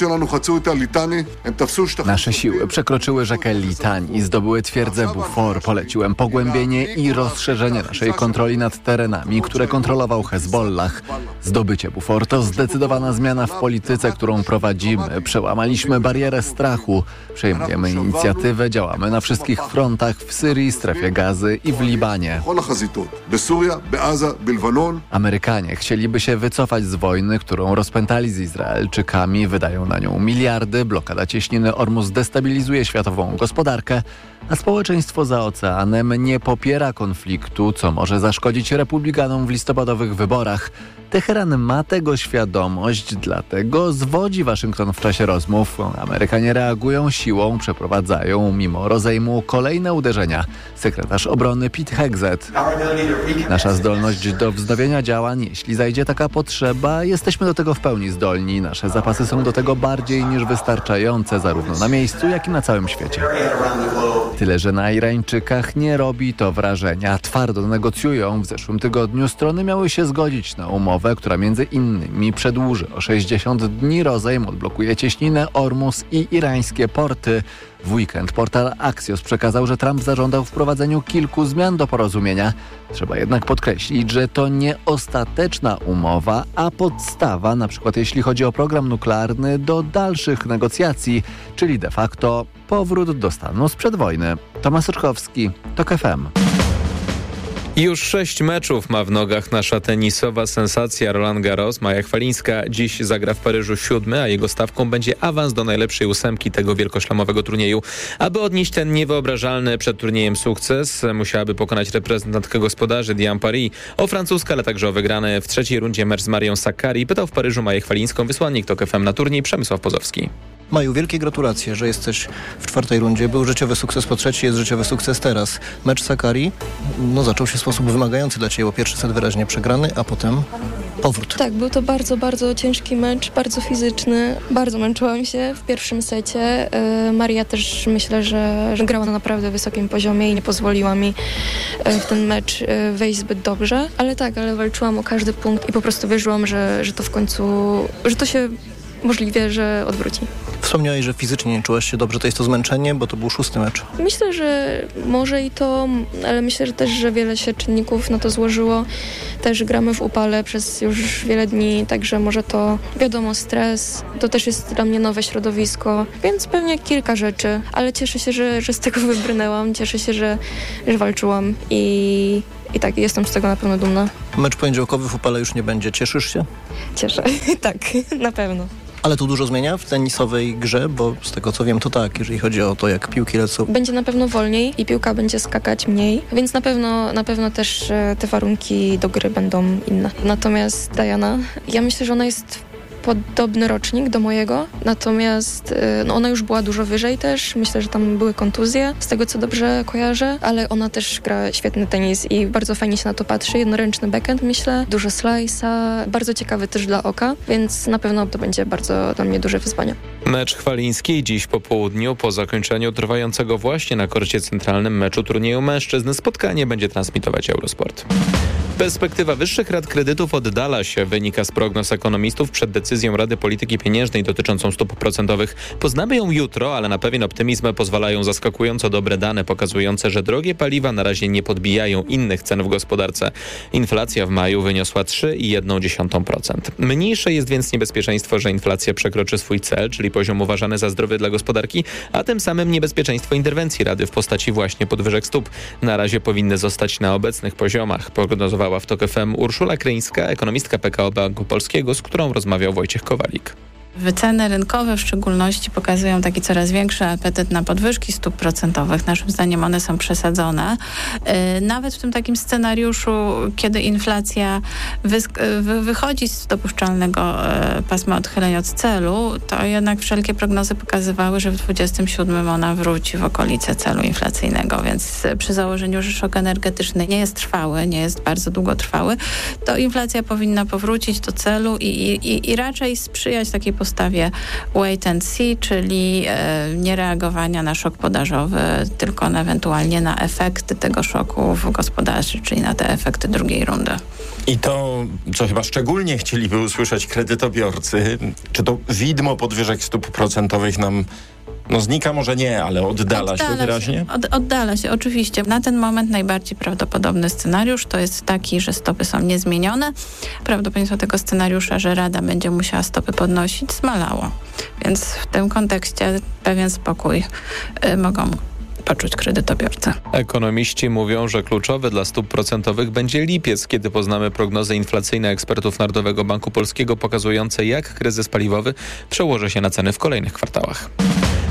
S7: Nasze siły przekroczyły rzekę Litani i zdobyły twierdzę Bufor. Poleciłem pogłębienie i rozszerzenie naszej kontroli nad terenami, które kontrolował Hezbollah. Zdobycie Bufor to zdecydowana zmiana w polityce, którą prowadzimy. Przełamaliśmy barierę strachu. Przejmujemy inicjatywę, działamy na wszystkich frontach w Syrii, strefie Gazy i w Libanie. Amerykanie chcieliby się wycofać z wojny, którą rozpętali z Izraelczykami, wydają na nią miliardy, blokada cieśniny Ormus destabilizuje światową gospodarkę, a społeczeństwo za oceanem nie popiera konfliktu, co może zaszkodzić republikanom w listopadowych wyborach. Teheran ma tego świadomość, dlatego zwodzi Waszyngton w czasie rozmów. Amerykanie reagują siłą, przeprowadzają mimo rozejmu kolejne uderzenia. Sekretarz obrony Pete Hegseth. Nasza zdolność do wznowienia podejmowania działań, jeśli zajdzie taka potrzeba. Jesteśmy do tego w pełni zdolni. Nasze zapasy są do tego bardziej niż wystarczające, zarówno na miejscu, jak i na całym świecie. Tyle, że na Irańczykach nie robi to wrażenia. Twardo negocjują. W zeszłym tygodniu strony miały się zgodzić na umowę, która między innymi przedłuży o sześćdziesiąt dni rozejm, odblokuje cieśninę Ormus i irańskie porty. W weekend portal Axios przekazał, że Trump zażądał wprowadzeniu kilku zmian do porozumienia. Trzeba jednak podkreślić, że to nie ostateczna umowa, a podstawa, na przykład jeśli chodzi o program nuklearny, do dalszych negocjacji, czyli de facto powrót do stanu sprzed wojny. Tomasz Soczkowski, TOK F M.
S18: Już sześć meczów ma w nogach nasza tenisowa sensacja Roland Garros. Maja Chwalińska dziś zagra w Paryżu siódmy, a jego stawką będzie awans do najlepszej ósemki tego wielkoszlemowego turnieju. Aby odnieść ten niewyobrażalny przed turniejem sukces, musiałaby pokonać reprezentantkę gospodarzy Diane Paris. O francuskę, ale także o wygrany w trzeciej rundzie mecz z Marią Sakkari pytał w Paryżu Maję Chwalińską wysłannik TOK F M na turniej Przemysław Pozowski.
S4: Maju, wielkie gratulacje, że jesteś w czwartej rundzie. Był życiowy sukces po trzeciej, jest życiowy sukces teraz. Mecz Sakkari no, zaczął się w sposób wymagający dla Ciebie, bo pierwszy set wyraźnie przegrany, a potem powrót.
S8: Tak, był to bardzo, bardzo ciężki mecz, bardzo fizyczny. Bardzo męczyłam się w pierwszym secie. Yy, Maria też myślę, że, że grała na naprawdę wysokim poziomie i nie pozwoliła mi yy, w ten mecz yy, wejść zbyt dobrze. Ale tak, ale walczyłam o każdy punkt i po prostu wierzyłam, że, że to w końcu, że to się możliwie, że odwróci.
S4: Wspomniałeś, że fizycznie nie czułaś się dobrze. To jest to zmęczenie, bo to był szósty mecz.
S8: Myślę, że może i to, ale myślę, że też, że wiele się czynników na to złożyło. Też gramy w upale przez już wiele dni, także może to, wiadomo, stres. To też jest dla mnie nowe środowisko, więc pewnie kilka rzeczy, ale cieszę się, że, że z tego wybrnęłam. Cieszę się, że, że walczyłam i... I tak, jestem z tego na pewno dumna.
S4: Mecz poniedziałkowy w upale już nie będzie. Cieszysz się?
S8: Cieszę, tak, na pewno.
S4: Ale to dużo zmienia w tenisowej grze, bo z tego co wiem to tak, jeżeli chodzi o to, jak piłki lecą.
S8: Będzie na pewno wolniej i piłka będzie skakać mniej, więc na pewno, na pewno też te warunki do gry będą inne. Natomiast Diana, ja myślę, że ona jest podobny rocznik do mojego, natomiast no, ona już była dużo wyżej też. Myślę, że tam były kontuzje, z tego co dobrze kojarzę, ale ona też gra świetny tenis i bardzo fajnie się na to patrzy. Jednoręczny backhand, myślę, dużo slice'a, bardzo ciekawy też dla oka, więc na pewno to będzie bardzo dla mnie duże wyzwanie.
S18: Mecz Chwalińskiej dziś po południu, po zakończeniu trwającego właśnie na korcie centralnym meczu turnieju mężczyzn. Spotkanie będzie transmitować Eurosport. Perspektywa wyższych rat kredytów oddala się, wynika z prognoz ekonomistów przed decyzją Rady Polityki Pieniężnej dotyczącą stóp procentowych. Poznamy ją jutro, ale na pewien optymizm pozwalają zaskakująco dobre dane pokazujące, że drogie paliwa na razie nie podbijają innych cen w gospodarce. Inflacja w maju wyniosła trzy i jedną dziesiątą procent. Mniejsze jest więc niebezpieczeństwo, że inflacja przekroczy swój cel, czyli poziom uważany za zdrowy dla gospodarki, a tym samym niebezpieczeństwo interwencji Rady w postaci właśnie podwyżek stóp. Na razie powinny zostać na obecnych poziomach, prognozowała w TOK F M Urszula Kryńska, ekonomistka P K O Banku Polskiego, z którą rozmawiał Wojciech Kowalik.
S5: Wyceny rynkowe w szczególności pokazują taki coraz większy apetyt na podwyżki stóp procentowych. Naszym zdaniem one są przesadzone. Nawet w tym takim scenariuszu, kiedy inflacja wy- wychodzi z dopuszczalnego pasma odchyleń od celu, to jednak wszelkie prognozy pokazywały, że w dwudziestym siódmym ona wróci w okolice celu inflacyjnego, więc przy założeniu, że szok energetyczny nie jest trwały, nie jest bardzo długotrwały, to inflacja powinna powrócić do celu i, i, i raczej sprzyjać takiej postawie wait and see, czyli e, niereagowania na szok podażowy, tylko na, ewentualnie na efekty tego szoku w gospodarce, czyli na te efekty drugiej rundy.
S12: I to, co chyba szczególnie chcieliby usłyszeć kredytobiorcy, czy to widmo podwyżek stóp procentowych nam no znika może nie, ale oddala, oddala się wyraźnie?
S5: Się, od, oddala się, oczywiście. Na ten moment najbardziej prawdopodobny scenariusz to jest taki, że stopy są niezmienione. Prawdopodobieństwo tego scenariusza, że Rada będzie musiała stopy podnosić, zmalało. Więc w tym kontekście pewien spokój y, mogą poczuć kredytobiorcy.
S18: Ekonomiści mówią, że kluczowy dla stóp procentowych będzie lipiec, kiedy poznamy prognozy inflacyjne ekspertów Narodowego Banku Polskiego pokazujące, jak kryzys paliwowy przełoży się na ceny w kolejnych kwartałach.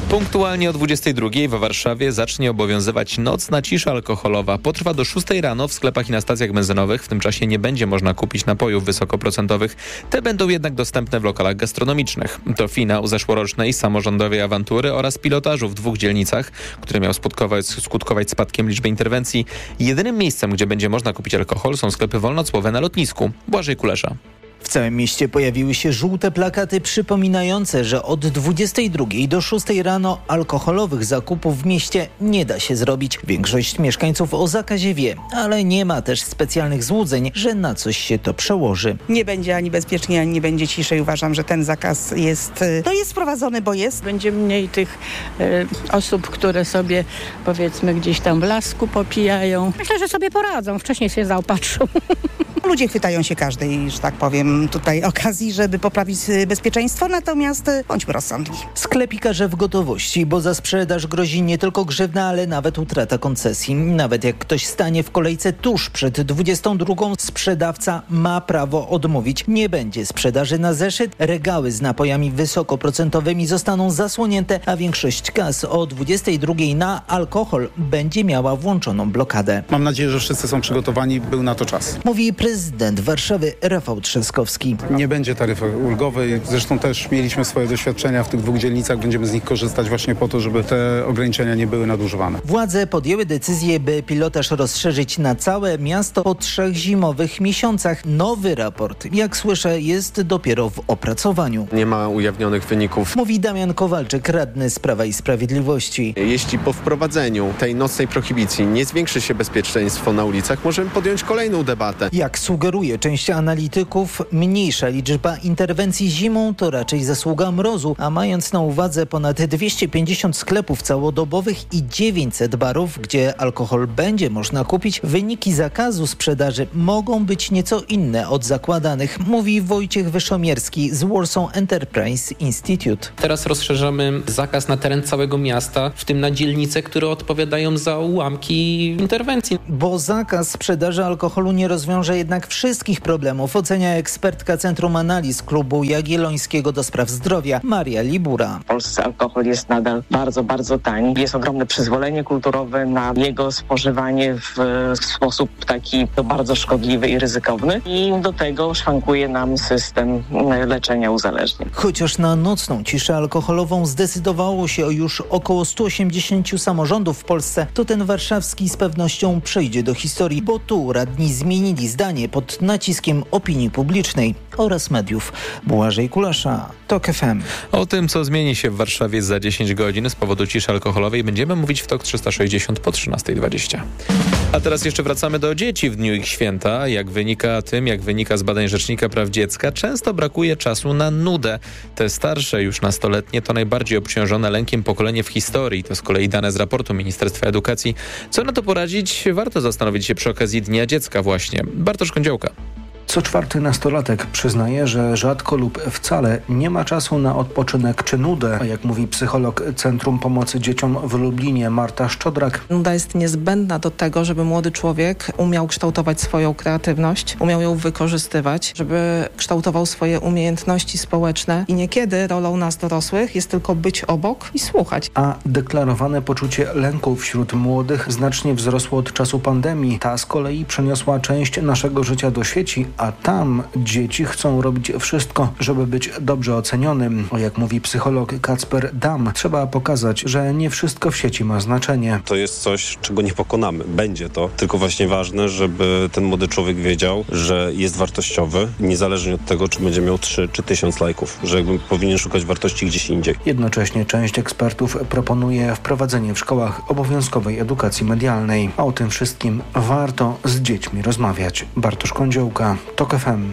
S18: Punktualnie o dwudziestej drugiej w Warszawie zacznie obowiązywać nocna cisza alkoholowa. Potrwa do szóstej rano w sklepach i na stacjach benzynowych. W tym czasie nie będzie można kupić napojów wysokoprocentowych. Te będą jednak dostępne w lokalach gastronomicznych. To finał zeszłorocznej samorządowej awantury oraz pilotażu w dwóch dzielnicach, który miał skutkować, skutkować spadkiem liczby interwencji. Jedynym miejscem, gdzie będzie można kupić alkohol, są sklepy wolnocłowe na lotnisku. Błażej Kulesza.
S2: W całym mieście pojawiły się żółte plakaty przypominające, że od dwudziestej drugiej do szóstej rano alkoholowych zakupów w mieście nie da się zrobić. Większość mieszkańców o zakazie wie, ale nie ma też specjalnych złudzeń, że na coś się to przełoży.
S3: Nie będzie ani bezpiecznie, ani nie będzie ciszej. Uważam, że ten zakaz jest, no jest wprowadzony, bo jest.
S13: Będzie mniej tych y, osób, które sobie powiedzmy gdzieś tam w lasku popijają.
S14: Myślę, że sobie poradzą. Wcześniej się zaopatrzą.
S3: Ludzie chwytają się każdej, że tak powiem, tutaj okazji, żeby poprawić bezpieczeństwo, natomiast bądźmy rozsądni.
S2: Sklepikarze w gotowości, bo za sprzedaż grozi nie tylko grzywna, ale nawet utrata koncesji. Nawet jak ktoś stanie w kolejce tuż przed dwudziestą drugą, sprzedawca ma prawo odmówić. Nie będzie sprzedaży na zeszyt, regały z napojami wysokoprocentowymi zostaną zasłonięte, a większość kas o dwudziestej drugiej na alkohol będzie miała włączoną blokadę.
S15: Mam nadzieję, że wszyscy są przygotowani, był na to czas.
S2: Mówi prezydent Warszawy Rafał Trzaskowski.
S15: Nie będzie taryfy ulgowej. Zresztą też mieliśmy swoje doświadczenia w tych dwóch dzielnicach. Będziemy z nich korzystać właśnie po to, żeby te ograniczenia nie były nadużywane.
S2: Władze podjęły decyzję, by pilotaż rozszerzyć na całe miasto po trzech zimowych miesiącach. Nowy raport, jak słyszę, jest dopiero w opracowaniu.
S16: Nie ma ujawnionych wyników.
S2: Mówi Damian Kowalczyk, radny z Prawa i Sprawiedliwości.
S16: Jeśli po wprowadzeniu tej nocnej prohibicji nie zwiększy się bezpieczeństwo na ulicach, możemy podjąć kolejną debatę.
S2: Jak sugeruje część analityków, mniejsza liczba interwencji zimą to raczej zasługa mrozu, a mając na uwadze ponad dwieście pięćdziesiąt sklepów całodobowych i dziewięćset barów, gdzie alkohol będzie można kupić, wyniki zakazu sprzedaży mogą być nieco inne od zakładanych, mówi Wojciech Wyszomierski z Warsaw Enterprise Institute.
S17: Teraz rozszerzamy zakaz na teren całego miasta, w tym na dzielnice, które odpowiadają za ułamki interwencji.
S2: Bo zakaz sprzedaży alkoholu nie rozwiąże jednak wszystkich problemów, ocenia ekspertka Centrum Analiz Klubu Jagiellońskiego do Spraw Zdrowia Maria Libura.
S28: W Polsce alkohol jest nadal bardzo, bardzo tani. Jest ogromne przyzwolenie kulturowe na jego spożywanie w sposób taki bardzo szkodliwy i ryzykowny i do tego szwankuje nam system leczenia uzależnień.
S2: Chociaż na nocną ciszę alkoholową zdecydowało się już około stu osiemdziesięciu samorządów w Polsce, to ten warszawski z pewnością przejdzie do historii, bo tu radni zmienili zdanie pod naciskiem opinii publicznej oraz mediów. Błażej Kulesza, TOK F M.
S18: O tym, co zmieni się w Warszawie za dziesięć godzin z powodu ciszy alkoholowej, będziemy mówić w TOK trzysta sześćdziesiąt po trzynastej dwadzieścia. A teraz jeszcze wracamy do dzieci w dniu ich święta. Jak wynika tym, jak wynika z badań Rzecznika Praw Dziecka, często brakuje czasu na nudę. Te starsze, już nastoletnie, to najbardziej obciążone lękiem pokolenie w historii. To z kolei dane z raportu Ministerstwa Edukacji. Co na to poradzić? Warto zastanowić się przy okazji Dnia Dziecka właśnie. Bartosz Kądziołka.
S29: Co czwarty nastolatek przyznaje, że rzadko lub wcale nie ma czasu na odpoczynek czy nudę. A jak mówi psycholog Centrum Pomocy Dzieciom w Lublinie Marta Szczodrak.
S30: Nuda jest niezbędna do tego, żeby młody człowiek umiał kształtować swoją kreatywność, umiał ją wykorzystywać, żeby kształtował swoje umiejętności społeczne i niekiedy rolą nas dorosłych jest tylko być obok i słuchać.
S29: A deklarowane poczucie lęku wśród młodych znacznie wzrosło od czasu pandemii. Ta z kolei przeniosła część naszego życia do sieci, a tam dzieci chcą robić wszystko, żeby być dobrze ocenionym. O, jak mówi psycholog Kacper Dam, trzeba pokazać, że nie wszystko w sieci ma znaczenie.
S31: To jest coś, czego nie pokonamy. Będzie to. Tylko właśnie ważne, żeby ten młody człowiek wiedział, że jest wartościowy, niezależnie od tego, czy będzie miał trzy czy tysiąc lajków, że jakby powinien szukać wartości gdzieś indziej.
S29: Jednocześnie część ekspertów proponuje wprowadzenie w szkołach obowiązkowej edukacji medialnej. A o tym wszystkim warto z dziećmi rozmawiać. Bartosz Kądziołka, TOK F M.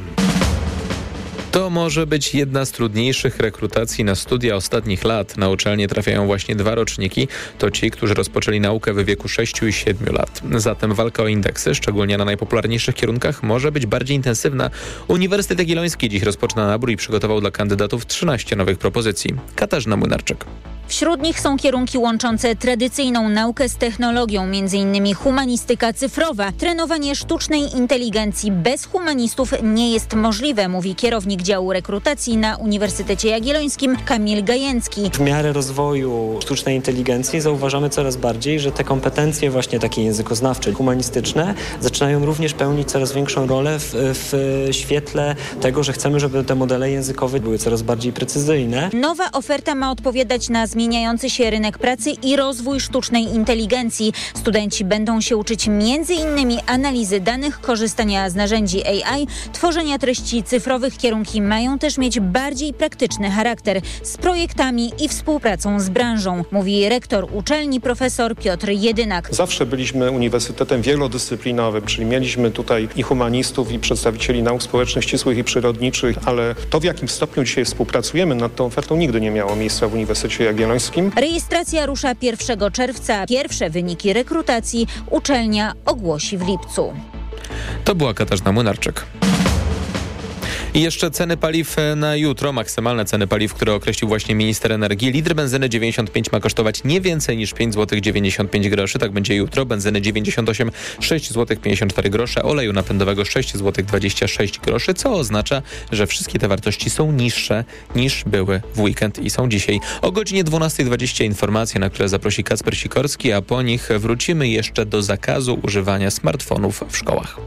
S18: To może być jedna z trudniejszych rekrutacji na studia ostatnich lat. Na uczelnię trafiają właśnie dwa roczniki. To ci, którzy rozpoczęli naukę w wieku sześciu i siedmiu lat. Zatem walka o indeksy, szczególnie na najpopularniejszych kierunkach, może być bardziej intensywna. Uniwersytet Jagielloński dziś rozpoczyna nabór i przygotował dla kandydatów trzynaście nowych propozycji. Katarzyna Młynarczyk.
S9: Wśród nich są kierunki łączące tradycyjną naukę z technologią, m.in. humanistyka cyfrowa. Trenowanie sztucznej inteligencji bez humanistów nie jest możliwe, mówi kierownik działu rekrutacji na Uniwersytecie Jagiellońskim Kamil Gajęcki.
S10: W miarę rozwoju sztucznej inteligencji zauważamy coraz bardziej, że te kompetencje właśnie takie językoznawcze, humanistyczne zaczynają również pełnić coraz większą rolę w, w świetle tego, że chcemy, żeby te modele językowe były coraz bardziej precyzyjne.
S9: Nowa oferta ma odpowiadać na zmieniający się rynek pracy i rozwój sztucznej inteligencji. Studenci będą się uczyć między innymi analizy danych, korzystania z narzędzi A I, tworzenia treści cyfrowych. Kierunki mają też mieć bardziej praktyczny charakter z projektami i współpracą z branżą, mówi rektor uczelni profesor Piotr Jedynak.
S11: Zawsze byliśmy uniwersytetem wielodyscyplinowym, czyli mieliśmy tutaj i humanistów, i przedstawicieli nauk społecznych, ścisłych i przyrodniczych, ale to, w jakim stopniu dzisiaj współpracujemy nad tą ofertą, nigdy nie miało miejsca w Uniwersytecie Jagiellońskim.
S9: Rejestracja rusza pierwszego czerwca. Pierwsze wyniki rekrutacji uczelnia ogłosi w lipcu.
S18: To była Katarzyna Młynarczyk. I jeszcze ceny paliw na jutro, maksymalne ceny paliw, które określił właśnie minister energii. Litr benzyny dziewięćdziesiąt pięć ma kosztować nie więcej niż pięć złotych dziewięćdziesiąt pięć groszy. Tak będzie jutro. Benzyny dziewięćdziesiąt osiem, sześć złotych pięćdziesiąt cztery grosze. Oleju napędowego sześć złotych dwadzieścia sześć groszy, co oznacza, że wszystkie te wartości są niższe niż były w weekend i są dzisiaj. O godzinie dwunasta dwadzieścia informacje, na które zaprosi Kacper Sikorski, a po nich wrócimy jeszcze do zakazu używania smartfonów w szkołach.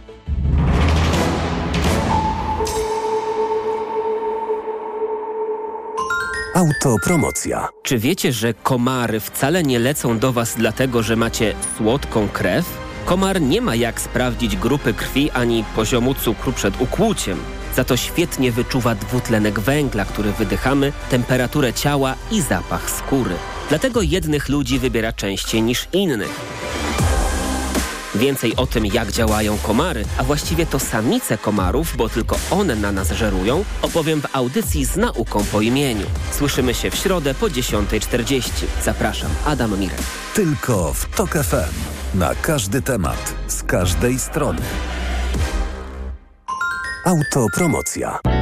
S19: Autopromocja. Czy wiecie, że komary wcale nie lecą do Was dlatego, że macie słodką krew? Komar nie ma jak sprawdzić grupy krwi ani poziomu cukru przed ukłuciem. Za to świetnie wyczuwa dwutlenek węgla, który wydychamy, temperaturę ciała i zapach skóry. Dlatego jednych ludzi wybiera częściej niż innych. Więcej o tym, jak działają komary, a właściwie to samice komarów, bo tylko one na nas żerują, opowiem w audycji z nauką po imieniu. Słyszymy się w środę po dziesiąta czterdzieści. Zapraszam, Adam Mirek.
S20: Tylko w TOK F M. Na każdy temat, z każdej strony. Autopromocja.